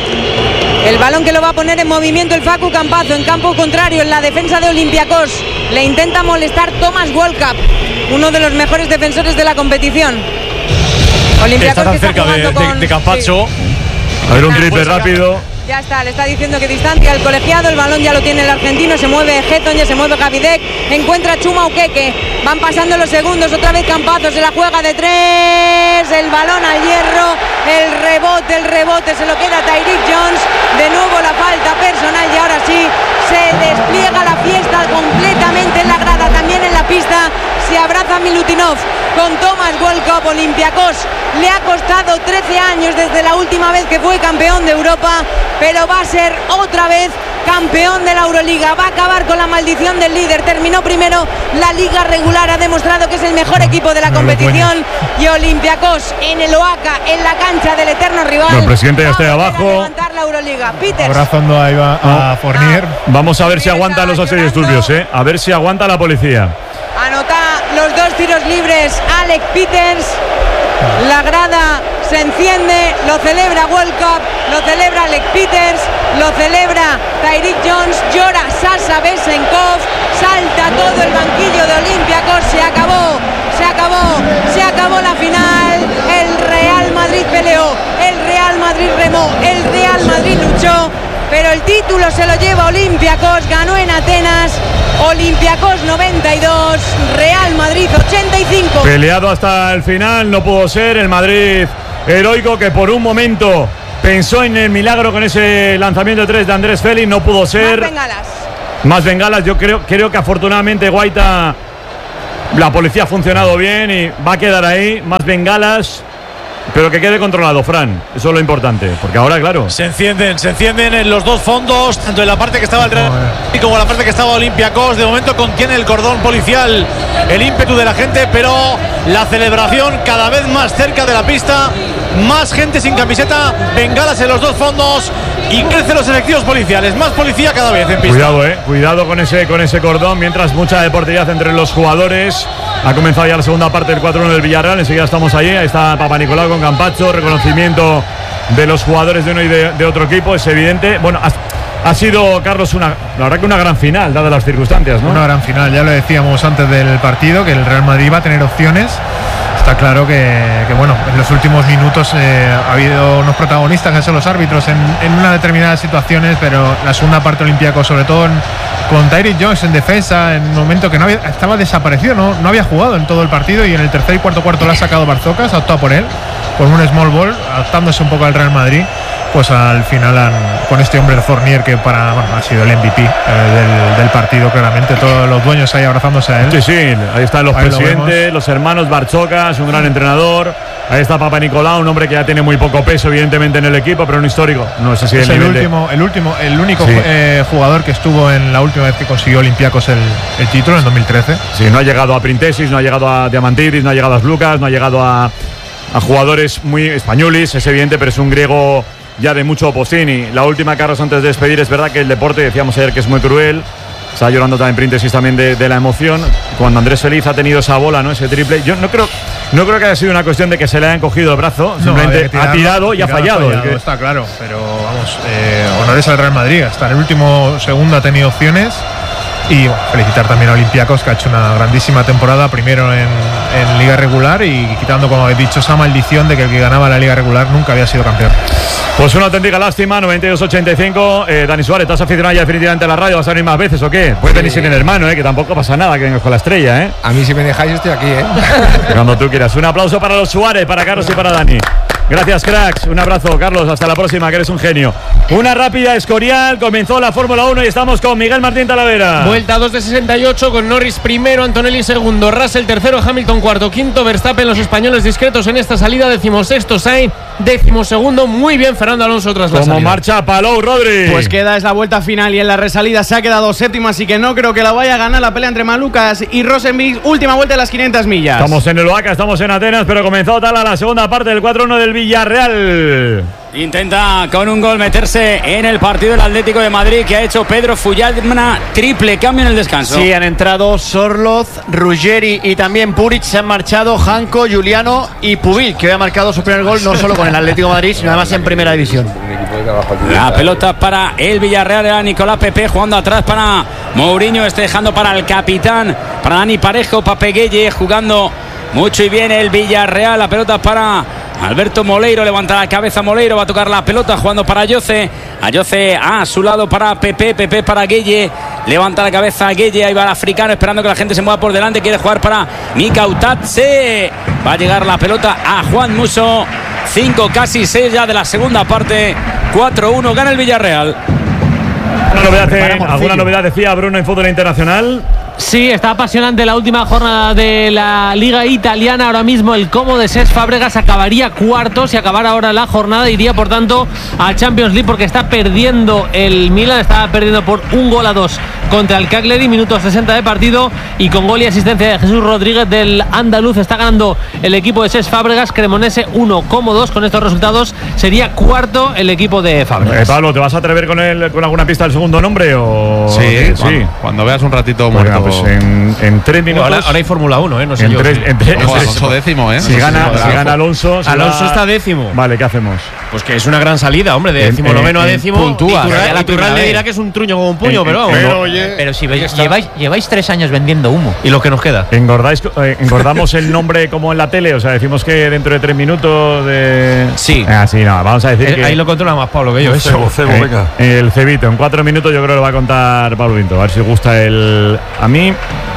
El balón que lo va a poner en movimiento el Facu Campazo en campo contrario, en la defensa de Olympiacos. Le intenta molestar Thomas Walkup, uno de los mejores defensores de la competición. Olympiacos Está tan que está cerca de, jugando de- con- de Campacho. A ver, un Está- triple rápido. Ya está, le está diciendo que distancia al colegiado, el balón ya lo tiene el argentino, se mueve Getton, ya se mueve Gavidec, encuentra a Chuma Okeke, van pasando los segundos, otra vez Campazo, se la juega de tres, el balón al hierro, el rebote, el rebote, se lo queda Tyreek Jones, de nuevo la falta personal y ahora sí, se despliega la fiesta completamente en la grada, también en la pista, se abraza Milutinov con Thomas Walkup. Olympiacos le ha costado trece años desde la última vez que fue campeón de Europa, pero va a ser otra vez campeón de la Euroliga, va a acabar con la maldición del líder. Terminó primero la liga regular, ha demostrado que es el mejor equipo de la No lo competición, y Olympiacos en el Oaca, en la cancha del eterno rival, El presidente ya va está ahí a volver a abajo. levantar la Euroliga. Peters. Abrazando ahí va a Fournier. Vamos a ver si aguantan los Está antidisturbios, ¿eh? A ver si aguanta la policía. Anota los dos tiros libres Alec Peters. La grada se enciende, lo celebra World Cup, lo celebra Alec Peters, lo celebra Tyreek Jones, llora Sasha Besenkov, salta todo el banquillo de Olympiacos, se acabó, se acabó, se acabó la final, el Real Madrid peleó, el Real Madrid remó, el Real Madrid luchó, pero el título se lo lleva Olympiacos, ganó en Atenas, Olympiacos noventa y dos, Real Madrid ochenta y cinco. Peleado hasta el final, no pudo ser, el Madrid heroico que por un momento pensó en el milagro con ese lanzamiento de tres de Andrés Félix, no pudo ser. Más bengalas. Más bengalas, yo creo, creo que afortunadamente Guaita, la policía ha funcionado bien y va a quedar ahí, más bengalas. Pero que quede controlado, Fran, eso es lo importante, porque ahora, claro, se encienden, se encienden en los dos fondos, tanto en la parte que estaba el Real y como en la parte que estaba Olympiacos. De momento contiene el cordón policial el ímpetu de la gente, pero la celebración cada vez más cerca de la pista, más gente sin camiseta, bengalas en los dos fondos y crecen los efectivos policiales, más policía cada vez en pista. Cuidado, eh, cuidado con ese, con ese cordón, mientras mucha deportividad entre los jugadores. Ha comenzado ya la segunda parte del cuatro uno del Villarreal, enseguida estamos allí, ahí está Papa Nicolau con Campacho, reconocimiento de los jugadores de uno y de, de otro equipo, es evidente. Bueno, ha, ha sido, Carlos, una, la verdad que una gran final, dadas las circunstancias, ¿no? Una gran final, ya lo decíamos antes del partido, que el Real Madrid va a tener opciones. Está claro que, que bueno, en los últimos minutos eh, ha habido unos protagonistas que son los árbitros en, en unas determinadas situaciones, pero la segunda parte Olympiacos, sobre todo en, con Tyreek Jones en defensa, en un momento que no había, estaba desaparecido, no, no había jugado en todo el partido, y en el tercer y cuarto cuarto lo ha sacado Barzocas, ha optado por él, con un small ball, adaptándose un poco al Real Madrid. Pues al final han, con este hombre de Fournier, que para bueno, ha sido el M V P eh, del, del partido, claramente, todos los dueños ahí abrazándose a él. Sí, sí, ahí están los ahí presidentes, los hermanos Barchocas, un gran entrenador. Ahí está Papa Nicolau, un hombre que ya tiene muy poco peso, evidentemente, en el equipo, pero un histórico. No sé si es el, el nivel último, de... el último, el único sí. eh, jugador que estuvo en la última vez que consiguió Olympiacos el, el título, en dos mil trece. Sí, no ha llegado a Printesis, no ha llegado a Diamantidis, no ha llegado a Lucas, no ha llegado a, a jugadores muy españoles, es evidente, pero es un griego ya de mucho Postini. La última, Carlos, antes de despedir, es verdad que el deporte, decíamos ayer que es muy cruel. Está llorando también Printesis también de, de la emoción. Cuando Andrés Feliz ha tenido esa bola, ¿no? Ese triple. Yo no creo, no creo que haya sido una cuestión de que se le hayan cogido el brazo. No, simplemente tirarlo, ha tirado y ha fallado. fallado que... Está claro, pero vamos, eh, honores al Real Madrid. Hasta en el último segundo ha tenido opciones. Y bueno, felicitar también a Olympiacos, que ha hecho una grandísima temporada, primero en, en Liga Regular, y quitando, como he dicho, esa maldición de que el que ganaba la Liga Regular nunca había sido campeón. Pues una auténtica lástima, noventa y dos ochenta y cinco. Eh, Dani Suárez, ¿estás aficionado ya definitivamente a la radio? ¿Vas a venir más veces o qué? Puedes venir sin el hermano, eh, que tampoco pasa nada que vengas con la estrella, ¿eh? A mí, si me dejáis, estoy aquí, ¿eh? Cuando tú quieras. Un aplauso para los Suárez, para Carlos y para Dani. Gracias, cracks. Un abrazo, Carlos. Hasta la próxima, que eres un genio. Una rápida Escorial. Comenzó la Fórmula uno y estamos con Miguel Martín Talavera. Vuelta dos de sesenta y ocho con Norris primero, Antonelli segundo, Russell tercero, Hamilton cuarto, quinto Verstappen. Los españoles discretos en esta salida. Decimosexto Sainz, decimosegundo. Muy bien Fernando Alonso tras la Como salida. marcha Palou, Rodri. Pues queda, es la vuelta final, y en la resalida se ha quedado séptimo, así que no creo que la vaya a ganar la pelea entre Malucas y Rosenberg. Última vuelta de las quinientas millas. Estamos en el Oaca, estamos en Atenas, pero comenzó tal a la segunda parte del cuatro uno del Villarreal. Intenta con un gol meterse en el partido del Atlético de Madrid, que ha hecho Pedro Fulladna. Triple cambio en el descanso. Sí, han entrado Sorloz, Ruggeri y también Puric. Se han marchado Janko, Juliano y Pubil, que había marcado su primer gol no solo con el Atlético de Madrid, sino además en primera división. La pelota para el Villarreal, era Nicolás Pepe jugando atrás para Mourinho, este dejando para el capitán, para Dani Parejo, Pape Gueye jugando mucho y bien el Villarreal. La pelota para Alberto Moleiro, levanta la cabeza Moleiro, va a tocar la pelota jugando para Ayoce. Ayoce a su lado para Pepe, Pepe para Gueye, levanta la cabeza Gueye, ahí va el africano esperando que la gente se mueva por delante, quiere jugar para Mika Utatse. Va a llegar la pelota a Juan Musso. cinco, casi seis ya de la segunda parte. cuatro uno, gana el Villarreal. ¿Alguna novedad, ¿Alguna novedad decía Bruno en fútbol internacional? Sí, está apasionante la última jornada de la Liga Italiana. Ahora mismo el Como de Cesc Fábregas acabaría cuarto. Si acabara ahora la jornada, iría por tanto a Champions League, porque está perdiendo el Milan. Estaba perdiendo por un gol a dos contra el Cagliari, minuto sesenta de partido, y con gol y asistencia de Jesús Rodríguez del andaluz está ganando el equipo de Cesc Fábregas. Cremonese uno, Como dos. Con estos resultados sería cuarto el equipo de Fábregas. Eh, Pablo, ¿te vas a atrever con, el, con alguna pista del segundo nombre? O... Sí, sí. Cuando, cuando veas un ratito muerto. Pues en, en tres minutos. Ahora, ahora hay Fórmula uno, ¿eh? No sé en yo. Tres, Sí. en tres, Ojo, en Alonso tres- décimo, ¿eh? Si No sé gana, si si gana Alonso. se Alonso va- está décimo. Vale, ¿qué hacemos? Pues que es una gran salida, hombre, de En- décimo en- noveno a en décimo. puntúa, Iturral- ya la Iturralde primera dirá vez. que es un truño con un puño, En- pero en- vamos. pero, no. oye, Pero si ahí veis, está. lleváis, lleváis tres años vendiendo humo. ¿Y lo que nos queda? ¿Engordáis, eh, ¿Engordamos el nombre como en la tele? O sea, decimos que dentro de tres minutos de. Sí. Ah, sí, no, vamos a decir Eh, que. Ahí lo controla más Pablo que yo, eso. Cebo, cebo, Eh, venga. el cebito, en cuatro minutos yo creo que lo va a contar Pablo Vinto. A ver si gusta el. A mí.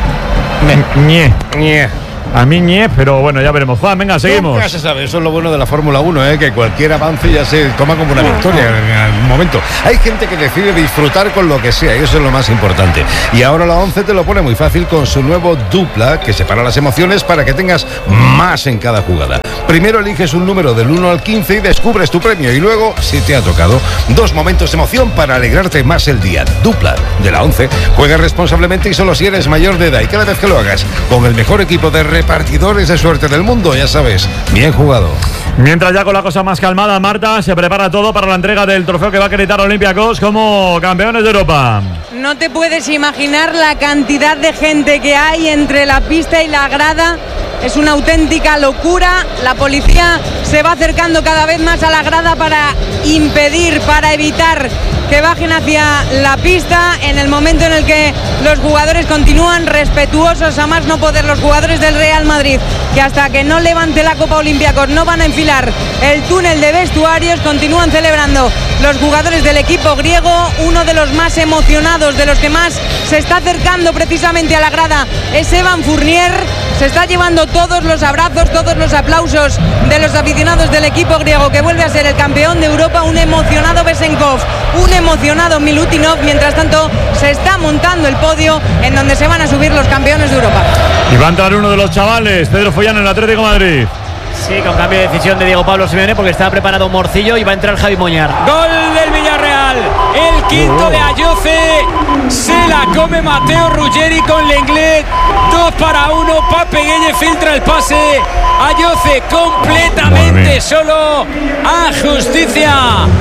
ñe. Ñe. A mí ñe, pero bueno, ya veremos. Juan, venga, seguimos. Nunca se sabe, eso es lo bueno de la Fórmula uno, ¿eh? Que cualquier avance ya se toma como una victoria en algún momento. Hay gente que decide disfrutar con lo que sea y eso es lo más importante. Y ahora la once te lo pone muy fácil con su nuevo dupla que separa las emociones para que tengas más en cada jugada. Primero eliges un número del uno al quince y descubres tu premio y luego, si te ha tocado, dos momentos de emoción para alegrarte más el día. Dupla de la once. Juega responsablemente y solo si eres mayor de edad y cada vez que lo hagas con el mejor equipo de repartidores de suerte del mundo, ya sabes, bien jugado. Mientras ya con la cosa más calmada, Marta, se prepara todo para la entrega del trofeo que va a acreditar a Olympiacos como campeones de Europa. No te puedes imaginar la cantidad de gente que hay entre la pista y la grada. Es una auténtica locura. La policía se va acercando cada vez más a la grada para impedir, para evitar que bajen hacia la pista en el momento en el que los jugadores continúan respetuosos a más no poder. Los jugadores del Real Madrid, que hasta que no levante la Copa Olympiacos no van a enfilar el túnel de vestuarios, continúan celebrando los jugadores del equipo griego. Uno de los más emocionados, de los que más se está acercando precisamente a la grada, es Evan Fournier. Se está llevando todos los abrazos, todos los aplausos de los aficionados del equipo griego, que vuelve a ser el campeón de Europa. Un emocionado Besenkov, un emocionado Milutinov. Mientras tanto se está montando el podio en donde se van a subir los campeones de Europa. Y va a entrar uno de los chavales, Pedro Follán, en el Atlético de Madrid. Sí, con cambio de decisión de Diego Pablo Simeone porque estaba preparado Morcillo y va a entrar Javi Moñar. Gol del Villarreal, el quinto de Ayoce, se la come Mateo Ruggeri con Lenglet, dos para uno, Pape Gueye filtra el pase, Ayoce completamente solo, a justicia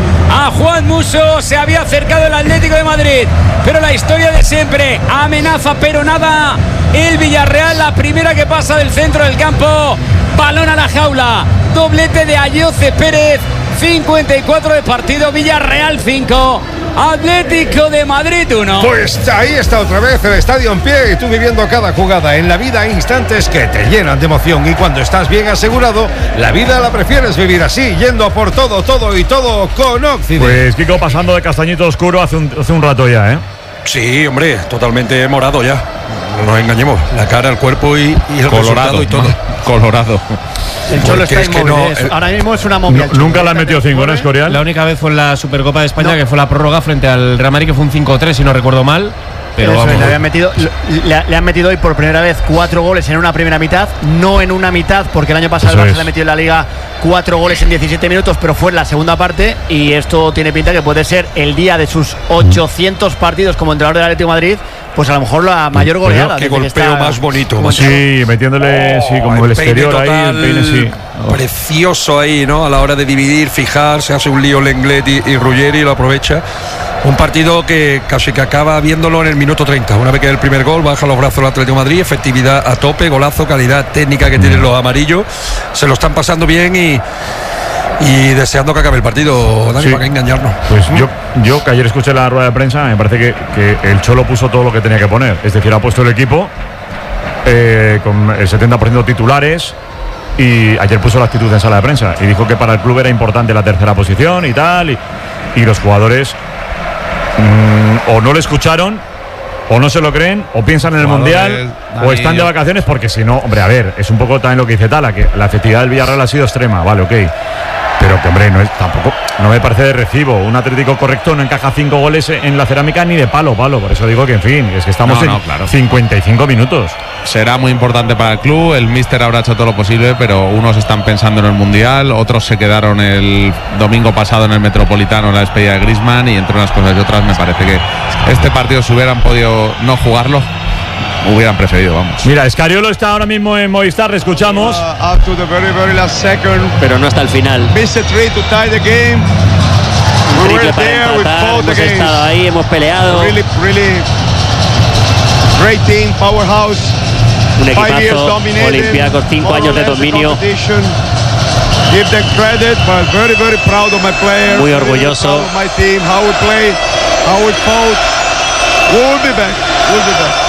a Juan Musso, se había acercado el Atlético de Madrid, pero la historia de siempre, amenaza pero nada, el Villarreal, la primera que pasa del centro del campo, balón a la jaula, doblete de Ayoce Pérez, cincuenta y cuatro de partido, Villarreal cinco, Atlético de Madrid uno. Pues ahí está otra vez el estadio en pie y tú viviendo cada jugada. En la vida hay instantes que te llenan de emoción y cuando estás bien asegurado, la vida la prefieres vivir así, yendo por todo, todo y todo con Occident. Pues Kiko pasando de castañito oscuro hace un, hace un rato ya, ¿eh? Sí, hombre, totalmente morado ya. No nos engañemos. La cara, el cuerpo y, y el Colorado resultado y todo. Colorado. El Cholo Porque está es que inmóvil. no, es- el- ahora mismo es una momia. el Cholo. Nunca le han metido cinco, ¿no, Escorial? La única vez fue en la Supercopa de España, que fue la prórroga frente al Real Madrid, que fue un cinco tres, si no recuerdo mal. Pero Eso es, vamos, le, habían metido, le, le han metido hoy por primera vez cuatro goles en una primera mitad, no en una mitad, porque el año pasado Eso el Barça es. le ha metido en la Liga cuatro goles en diecisiete minutos, pero fue en la segunda parte y esto tiene pinta que puede ser el día de sus ochocientos partidos como entrenador del Atlético de Madrid, pues a lo mejor la mayor goleada. Qué desde que golpeo está más bonito. como más- Sí, metiéndole, sí, como el peine exterior ahí, total, el peine, sí. Precioso ahí, ¿no? A la hora de dividir, fijar, se hace un lío Lenglet y, y Ruggeri y lo aprovecha. Un partido que casi que acaba viéndolo en el minuto treinta. Una vez que el primer gol, baja los brazos el Atlético de Madrid, efectividad a tope, golazo, calidad técnica que tienen los amarillos. Se lo están pasando bien y, y deseando que acabe el partido, Dani, Sí. para que engañarnos. Pues yo, yo que ayer escuché la rueda de prensa, me parece que, que el Cholo puso todo lo que tenía que poner. Es decir, ha puesto el equipo eh, con el setenta por ciento titulares y ayer puso la actitud en sala de prensa y dijo que para el club era importante la tercera posición y tal. Y, y los jugadores mm, o no le escucharon, o no se lo creen, o piensan en el Jugadores, Mundial, Dani, o están de yo- vacaciones, porque si no, hombre, a ver, es un poco también lo que dice Tala, que la efectividad del Villarreal ha sido extrema, vale, ok. Pero que, hombre, no es, tampoco, no me parece de recibo. Un Atlético correcto no encaja cinco goles en la cerámica ni de palo, palo. Por eso digo que, en fin, es que estamos No, no, en claro. cincuenta y cinco minutos. Será muy importante para el club, el míster habrá hecho todo lo posible, pero unos están pensando en el Mundial, otros se quedaron el domingo pasado en el Metropolitano en la despedida de Griezmann y entre unas cosas y otras me parece que este partido si hubieran podido no jugarlo, hubieran preferido, vamos. Mira, Escariolo está ahora mismo en Movistar, le escuchamos. Uh, up to the very, very last second. Pero no hasta el final. Missed three to tie the game. We were Triple para there, we empatar, fought hemos against estado ahí, hemos peleado. really, really, Great team, powerhouse. Un Five years equipazo, dominated, Olympiacos, cinco años de more or less the dominio. competition. Give them credit, but very, very proud of my players. Muy very orgulloso. proud of my team, how we play, how we fought. We'll be back. We'll be back.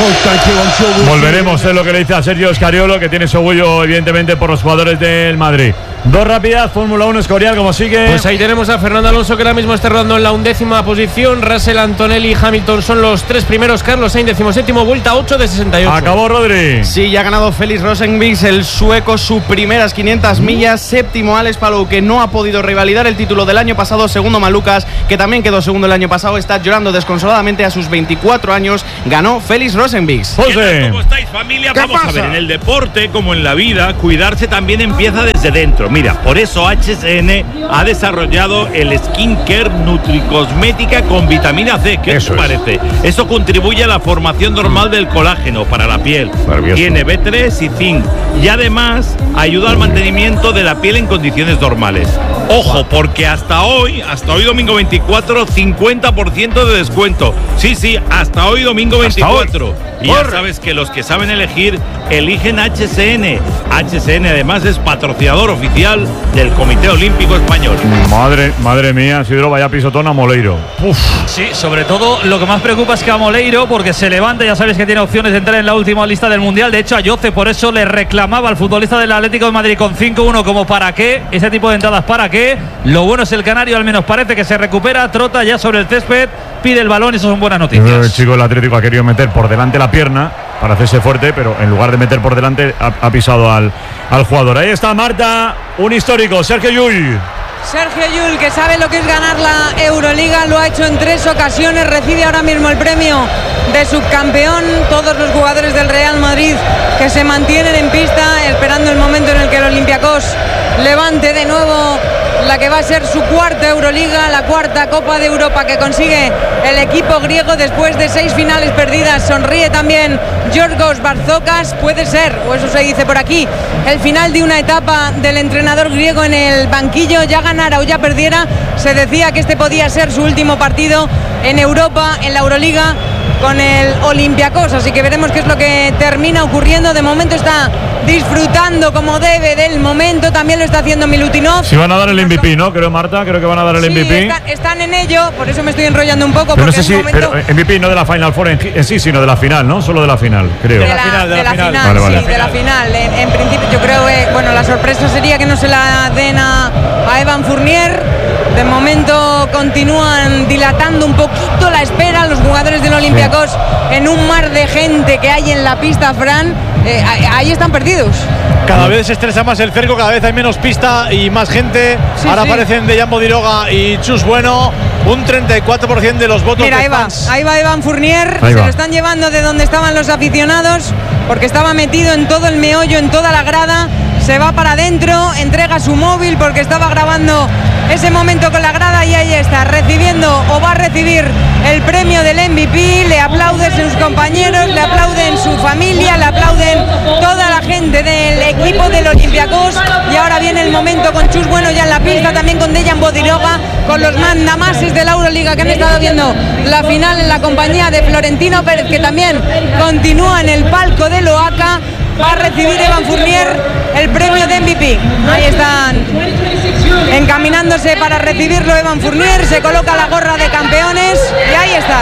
Volveremos, es lo que le dice a Sergio Scariolo, que tiene su orgullo evidentemente por los jugadores del Madrid. Dos rápidas, Fórmula uno, Escorial, como sigue. Pues ahí tenemos a Fernando Alonso, que ahora mismo está rodando en la undécima posición. Russell, Antonelli y Hamilton son los tres primeros. Carlos Sainz, decimoséptimo, vuelta ocho de sesenta y ocho. Acabó Rodri. Sí, ya ha ganado Félix Rosenqvist, el sueco, sus primeras quinientas millas. Séptimo Alex Palou, que no ha podido revalidar el título del año pasado. Segundo Malucas, que también quedó segundo el año pasado. Está llorando desconsoladamente a sus veinticuatro años. Ganó Félix Rosenqvist. ¿Cómo estáis, familia? Vamos a ver, en el deporte, como en la vida, cuidarse también empieza desde dentro. Mira, por eso H S N ha desarrollado el Skincare Nutricosmética con vitamina C. ¿Qué os parece? Eso contribuye a la formación normal del colágeno para la piel. Nervioso. Tiene B tres y zinc. Y además ayuda al mantenimiento de la piel en condiciones normales. Ojo, porque hasta hoy, hasta hoy domingo veinticuatro, cincuenta por ciento de descuento. Sí, sí, hasta hoy domingo veinticuatro. Y ya sabes que los que saben elegir, eligen H S N. H S N además es patrocinador oficial del Comité Olímpico Español. Madre, madre mía, Sidro, vaya pisotón a Moleiro. Uf. Sí, sobre todo lo que más preocupa es que a Moleiro, porque se levanta, ya sabéis que tiene opciones de entrar en la última lista del Mundial. De hecho, a Yoce por eso le reclamaba al futbolista del Atlético de Madrid con cinco uno como para qué, ese tipo de entradas para qué. Lo bueno es el canario, al menos parece que se recupera, trota ya sobre el césped, pide el balón y eso son buenas noticias. El chico del Atlético ha querido meter por delante la pierna para hacerse fuerte, pero en lugar de meter por delante ha, ha pisado al, al jugador. Ahí está Marta, un histórico, Sergio Llull. Sergio Llull, que sabe lo que es ganar la Euroliga, lo ha hecho en tres ocasiones, recibe ahora mismo el premio de subcampeón. Todos los jugadores del Real Madrid que se mantienen en pista esperando el momento en el que el Olympiacos levante de nuevo la que va a ser su cuarta Euroliga, la cuarta Copa de Europa que consigue el equipo griego después de seis finales perdidas. Sonríe también Giorgos Barzokas. Puede ser, o eso se dice por aquí, el final de una etapa del entrenador griego en el banquillo. Ya ganara o ya perdiera, se decía que este podía ser su último partido en Europa, en la Euroliga, con el Olympiacos, así que veremos qué es lo que termina ocurriendo. De momento está disfrutando como debe del momento, también lo está haciendo Milutinov. Si van a dar el M V P, ¿no? Creo, Marta, creo que van a dar el sí, M V P. Están, están en ello, por eso me estoy enrollando un poco. Pero no porque sé si, en momento... pero M V P no de la Final Four en, en sí, sino de la final, ¿no? Solo de la final, creo. De la, de la final, de la final, vale, sí, vale. de la final. En, en principio, yo creo que, bueno, la sorpresa sería que no se la den a, a Evan Fournier. De momento continúan dilatando un poquito la espera los jugadores del Olympiacos sí. En un mar de gente que hay en la pista, Fran. Eh, ahí están perdidos. Cada vez se estresa más el cerco, cada vez hay menos pista y más gente. Sí, Ahora sí. aparecen Dejan Bodiroga y Chus Bueno. Un treinta y cuatro por ciento de los votos. Mira, de ahí va, fans. ahí va Evan Fournier. Ahí se va. lo están llevando de donde estaban los aficionados, porque estaba metido en todo el meollo, en toda la grada. Se va para adentro, entrega su móvil porque estaba grabando ese momento con la grada y ahí está, recibiendo o va a recibir el premio del M V P. Le aplauden sus compañeros, le aplauden su familia, le aplauden toda la gente del equipo del Olympiacos. Y ahora viene el momento con Chus Bueno ya en la pista, también con Dejan Bodiroga, con los mandamases de la Euroliga que han estado viendo la final en la compañía de Florentino Pérez, que también continúa en el palco de Loaca. Va a recibir Evan Fournier el premio de M V P. Ahí están encaminándose para recibirlo Evan Fournier. Se coloca la gorra de campeones y ahí está.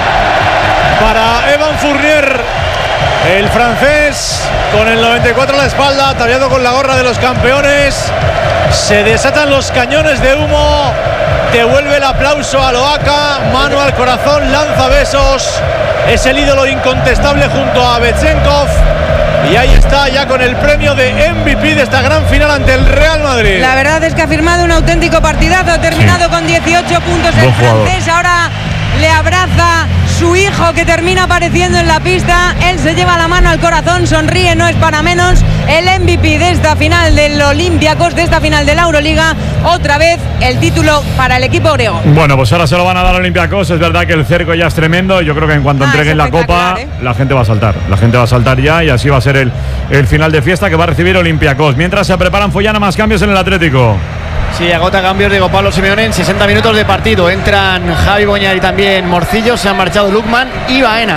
Para Evan Fournier, el francés, con el noventa y cuatro a la espalda, ataviado con la gorra de los campeones. Se desatan los cañones de humo. Devuelve el aplauso a Loaca. Mano al corazón, lanza besos. Es el ídolo incontestable junto a Betchenkov. Y ahí está ya con el premio de M V P de esta gran final ante el Real Madrid. La verdad es que ha firmado un auténtico partidazo. Ha terminado sí. con dieciocho puntos el francés. Ahora le abraza su hijo que termina apareciendo en la pista. Él se lleva la mano al corazón, sonríe, no es para menos. El M V P de esta final del Olympiacos, de esta final de la Euroliga. Otra vez el título para el equipo griego. Bueno, pues ahora se lo van a dar al Olympiacos. Es verdad que el cerco ya es tremendo. Yo creo que en cuanto ah, entreguen la copa, ¿eh? la gente va a saltar. La gente va a saltar ya y así va a ser el, el final de fiesta que va a recibir Olympiacos. Mientras se preparan Follana, más cambios en el Atlético. Sí, agota cambios Diego Pablo Simeone en sesenta minutos de partido. Entran Javi Boñar y también Morcillo. Se han marchado Lukman y Baena.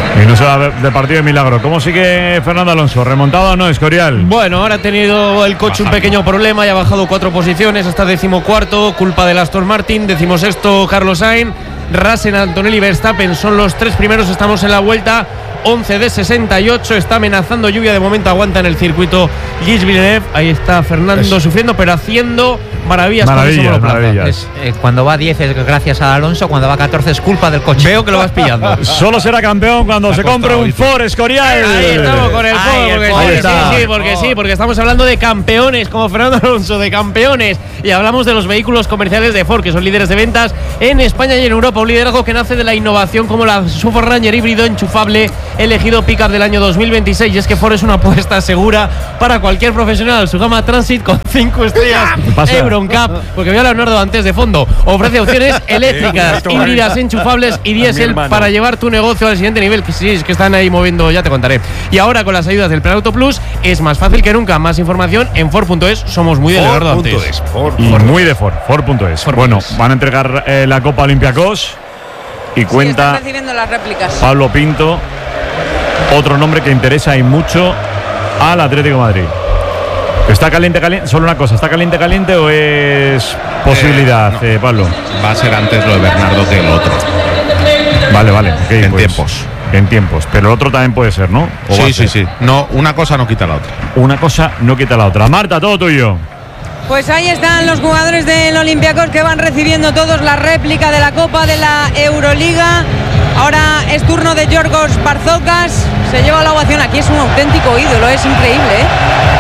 Y no se va de partido de milagro. ¿Cómo sigue Fernando Alonso? ¿Remontado o no, Escorial? Bueno, ahora ha tenido el coche un pequeño problema y ha bajado cuatro posiciones hasta decimocuarto, culpa del Aston Martin. Decimosexto, Carlos Sainz. Russell, Antonelli, Verstappen son los tres primeros. Estamos en la vuelta once de sesenta y ocho. Está amenazando lluvia. De momento aguanta en el circuito Gilles Villeneuve. Ahí está Fernando es. sufriendo, pero haciendo maravillas. Maravillas, maravillas. Es, eh, cuando va diez es gracias a Alonso, cuando va catorce es culpa del coche. Veo que lo vas pillando. Solo será campeón cuando se compre un Ford, Escorial. Ahí estamos con el Ford. Porque sí, sí, sí, porque sí, porque estamos hablando de campeones como Fernando Alonso, de campeones. Y hablamos de los vehículos comerciales de Ford, que son líderes de ventas en España y en Europa. Un liderazgo que nace de la innovación, como la Super Ranger híbrido enchufable, elegido pickup del año dos mil veintiséis. Y es que Ford es una apuesta segura para cualquier profesional. Su gama Transit con cinco estrellas Euroncap, porque veo a Leonardo antes de fondo, ofrece opciones eléctricas, híbridas, enchufables y diésel para llevar tu negocio al siguiente nivel. Que sí, es que están ahí moviendo, ya te contaré. Y ahora con las ayudas del Plan Auto Plus es más fácil que nunca. Más información en Ford punto es. Somos muy de Leonardo antes. Y muy de Ford, Ford punto es. Bueno, van a entregar eh, la Copa Olympiacos y cuenta sí, recibiendo las réplicas. Pablo Pinto, otro nombre que interesa y mucho al Atlético de Madrid. ¿Está caliente, caliente? Solo una cosa, ¿está caliente, caliente o es posibilidad, eh, no. eh, Pablo? Va a ser antes lo de Bernardo que el otro. Vale, vale. Okay, en pues, tiempos. En tiempos. Pero el otro también puede ser, ¿no? Sí, sí, sí. No, una cosa no quita la otra. Una cosa no quita la otra. Marta, todo tuyo. Pues ahí están los jugadores del Olympiacos que van recibiendo todos la réplica de la Copa de la Euroliga. Ahora es turno de Yorgos Barzocas. Se lleva la ovación. Aquí es un auténtico ídolo, es increíble, ¿eh?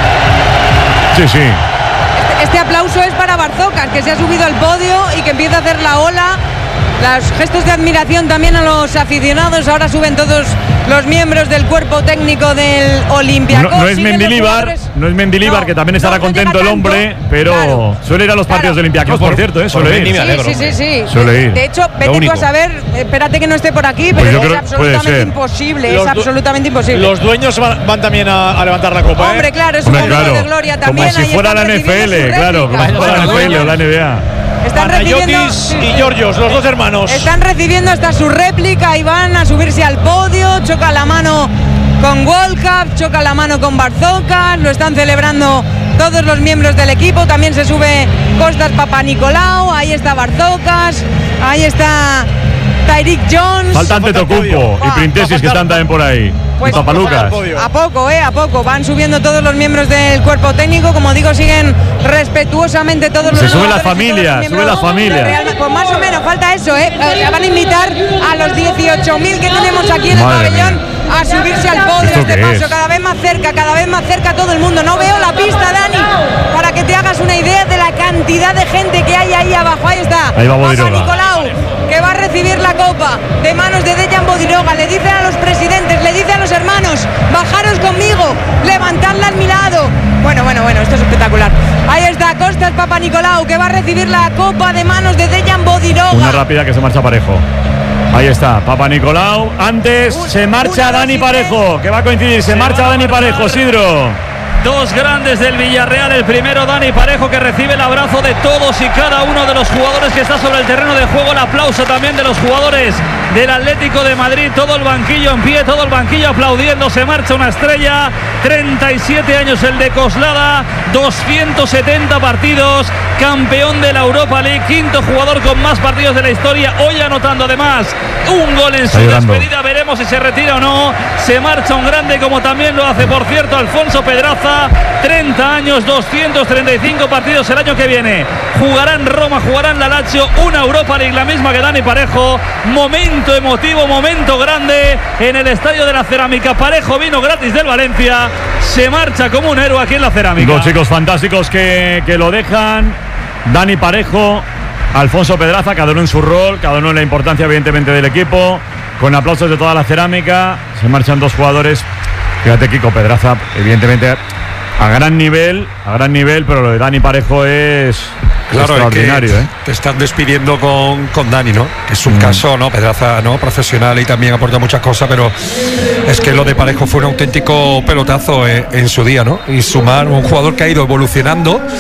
Sí, sí. Este, este aplauso es para Barzocas, que se ha subido al podio y que empieza a hacer la ola. Los gestos de admiración también a los aficionados. Ahora suben todos los miembros del cuerpo técnico del Olympiacos. No, no es Mendilibar, no es Mendilibar, no, que también estará no, contento no el hombre, pero claro, suele ir a los partidos claro. del Olympiacos, por cierto, ¿eh? Suele ir. Sí, sí, sí, sí. Suele ir. De hecho, vete tú a saber, espérate que no esté por aquí, pero pues es absolutamente imposible, es absolutamente imposible. Los dueños van, van también a, a levantar la copa, ¿eh? Hombre, claro, es un momento claro. de gloria también. Como si fuera la N F L, claro, como si fuera la N F L o la N B A. Están recibiendo sí, y Georgios, los dos hermanos. Están recibiendo hasta su réplica y van a subirse al podio. Choca la mano con World Cup, choca la mano con Barzocas. Lo están celebrando todos los miembros del equipo. También se sube Costas Papanicolau. Ahí está Barzocas. Ahí está Tyreek Jones. Falta Antetokounmpo y Printesis, que están también por ahí. Pues, y Papalucas. A poco, eh, a poco. Van subiendo todos los miembros del cuerpo técnico. Como digo, siguen respetuosamente todos los. Se sube la familia, sube la familia. Pues más o menos, falta eso, eh. Van a invitar a los dieciocho mil que tenemos aquí en el Madre pabellón mía. a subirse al podio. Este paso, es? cada vez más cerca, cada vez más cerca todo el mundo. No veo la pista, Dani, para que te hagas una idea de la cantidad de gente que hay ahí abajo. Ahí está. Ahí va Papanicolau, que va a recibir la copa de manos de Dejan Bodiroga. Le dicen a los presidentes, le dicen a los hermanos, bajaros conmigo, levantadla al mi lado. Bueno, bueno, bueno, esto es espectacular. Ahí está Costas Papanicolau, que va a recibir la copa de manos de Dejan Bodiroga. Una rápida que se marcha Parejo. Ahí está, Papanicolau. Antes un, se marcha Dani Parejo, que va a coincidir. Se, se marcha Dani Parejo, Sidro. Dos grandes del Villarreal. El primero, Dani Parejo, que recibe el abrazo de todos y cada uno de los jugadores que está sobre el terreno de juego. El aplauso también de los jugadores del Atlético de Madrid. Todo el banquillo en pie, todo el banquillo aplaudiendo. Se marcha una estrella. treinta y siete años el de Coslada. doscientos setenta partidos. Campeón de la Europa League. Quinto jugador con más partidos de la historia. Hoy anotando además un gol en su despedida. Veremos si se retira o no. Se marcha un grande, como también lo hace, por cierto, Alfonso Pedraza. treinta años, doscientos treinta y cinco partidos el año que viene. Jugará en Roma, jugará en la Lazio, una Europa League, la misma que Dani Parejo. Momento emotivo, momento grande en el Estadio de la Cerámica. Parejo vino gratis del Valencia. Se marcha como un héroe aquí en la Cerámica. Dos chicos fantásticos que, que lo dejan. Dani Parejo, Alfonso Pedraza, cada uno en su rol, cada uno en la importancia evidentemente del equipo. Con aplausos de toda la Cerámica. Se marchan dos jugadores. Fíjate, Kiko Pedraza, evidentemente a gran nivel, a gran nivel, pero lo de Dani Parejo es claro, extraordinario. Es que ¿eh? Te están despidiendo con, con Dani, ¿no? Que es un mm. caso, ¿no? Pedraza, ¿no? Profesional y también aporta muchas cosas, pero es que lo de Parejo fue un auténtico pelotazo en, en su día, ¿no? Y sumar un jugador que ha ido evolucionando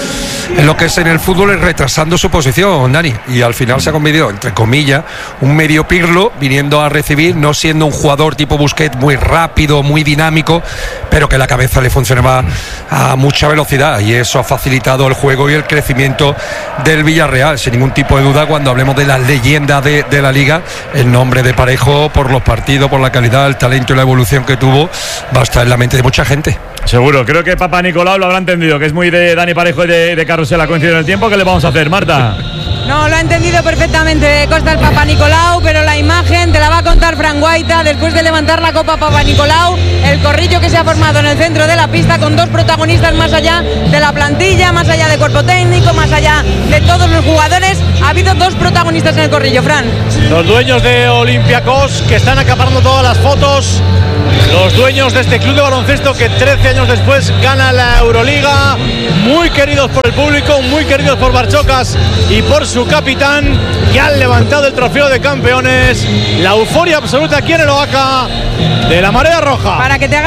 en lo que es en el fútbol, es retrasando su posición, Dani. Y al final se ha convertido, entre comillas, un medio Pirlo viniendo a recibir, no siendo un jugador tipo Busquets muy rápido, muy dinámico, pero que la cabeza le funcionaba a mucha velocidad, y eso ha facilitado el juego y el crecimiento del Villarreal. Sin ningún tipo de duda, cuando hablemos de las leyendas de, de la liga, el nombre de Parejo, por los partidos, por la calidad, el talento y la evolución que tuvo, va a estar en la mente de mucha gente. Seguro, creo que Papa Nicolau lo habrá entendido, que es muy de Dani Parejo y de, de Carrusel, ha coincidido en el tiempo. ¿Qué le vamos a hacer, Marta? No, lo ha entendido perfectamente Costa el Papa Nicolau, pero la imagen te la va a contar Fran Guaita después de levantar la copa Papa Nicolau. El corrillo que se ha formado en el centro de la pista con dos protagonistas más allá de la plantilla, más allá de cuerpo técnico, más allá de todos los jugadores. Ha habido dos protagonistas en el corrillo, Fran. Los dueños de Olympiacos, que están acaparando todas las fotos. Los dueños de este club de baloncesto que trece años después gana la Euroliga. Muy queridos por el público, muy queridos por Barchocas y por su capitán, que han levantado el trofeo de campeones. La euforia absoluta aquí en el Oaca de la Marea Roja. Para que te hagas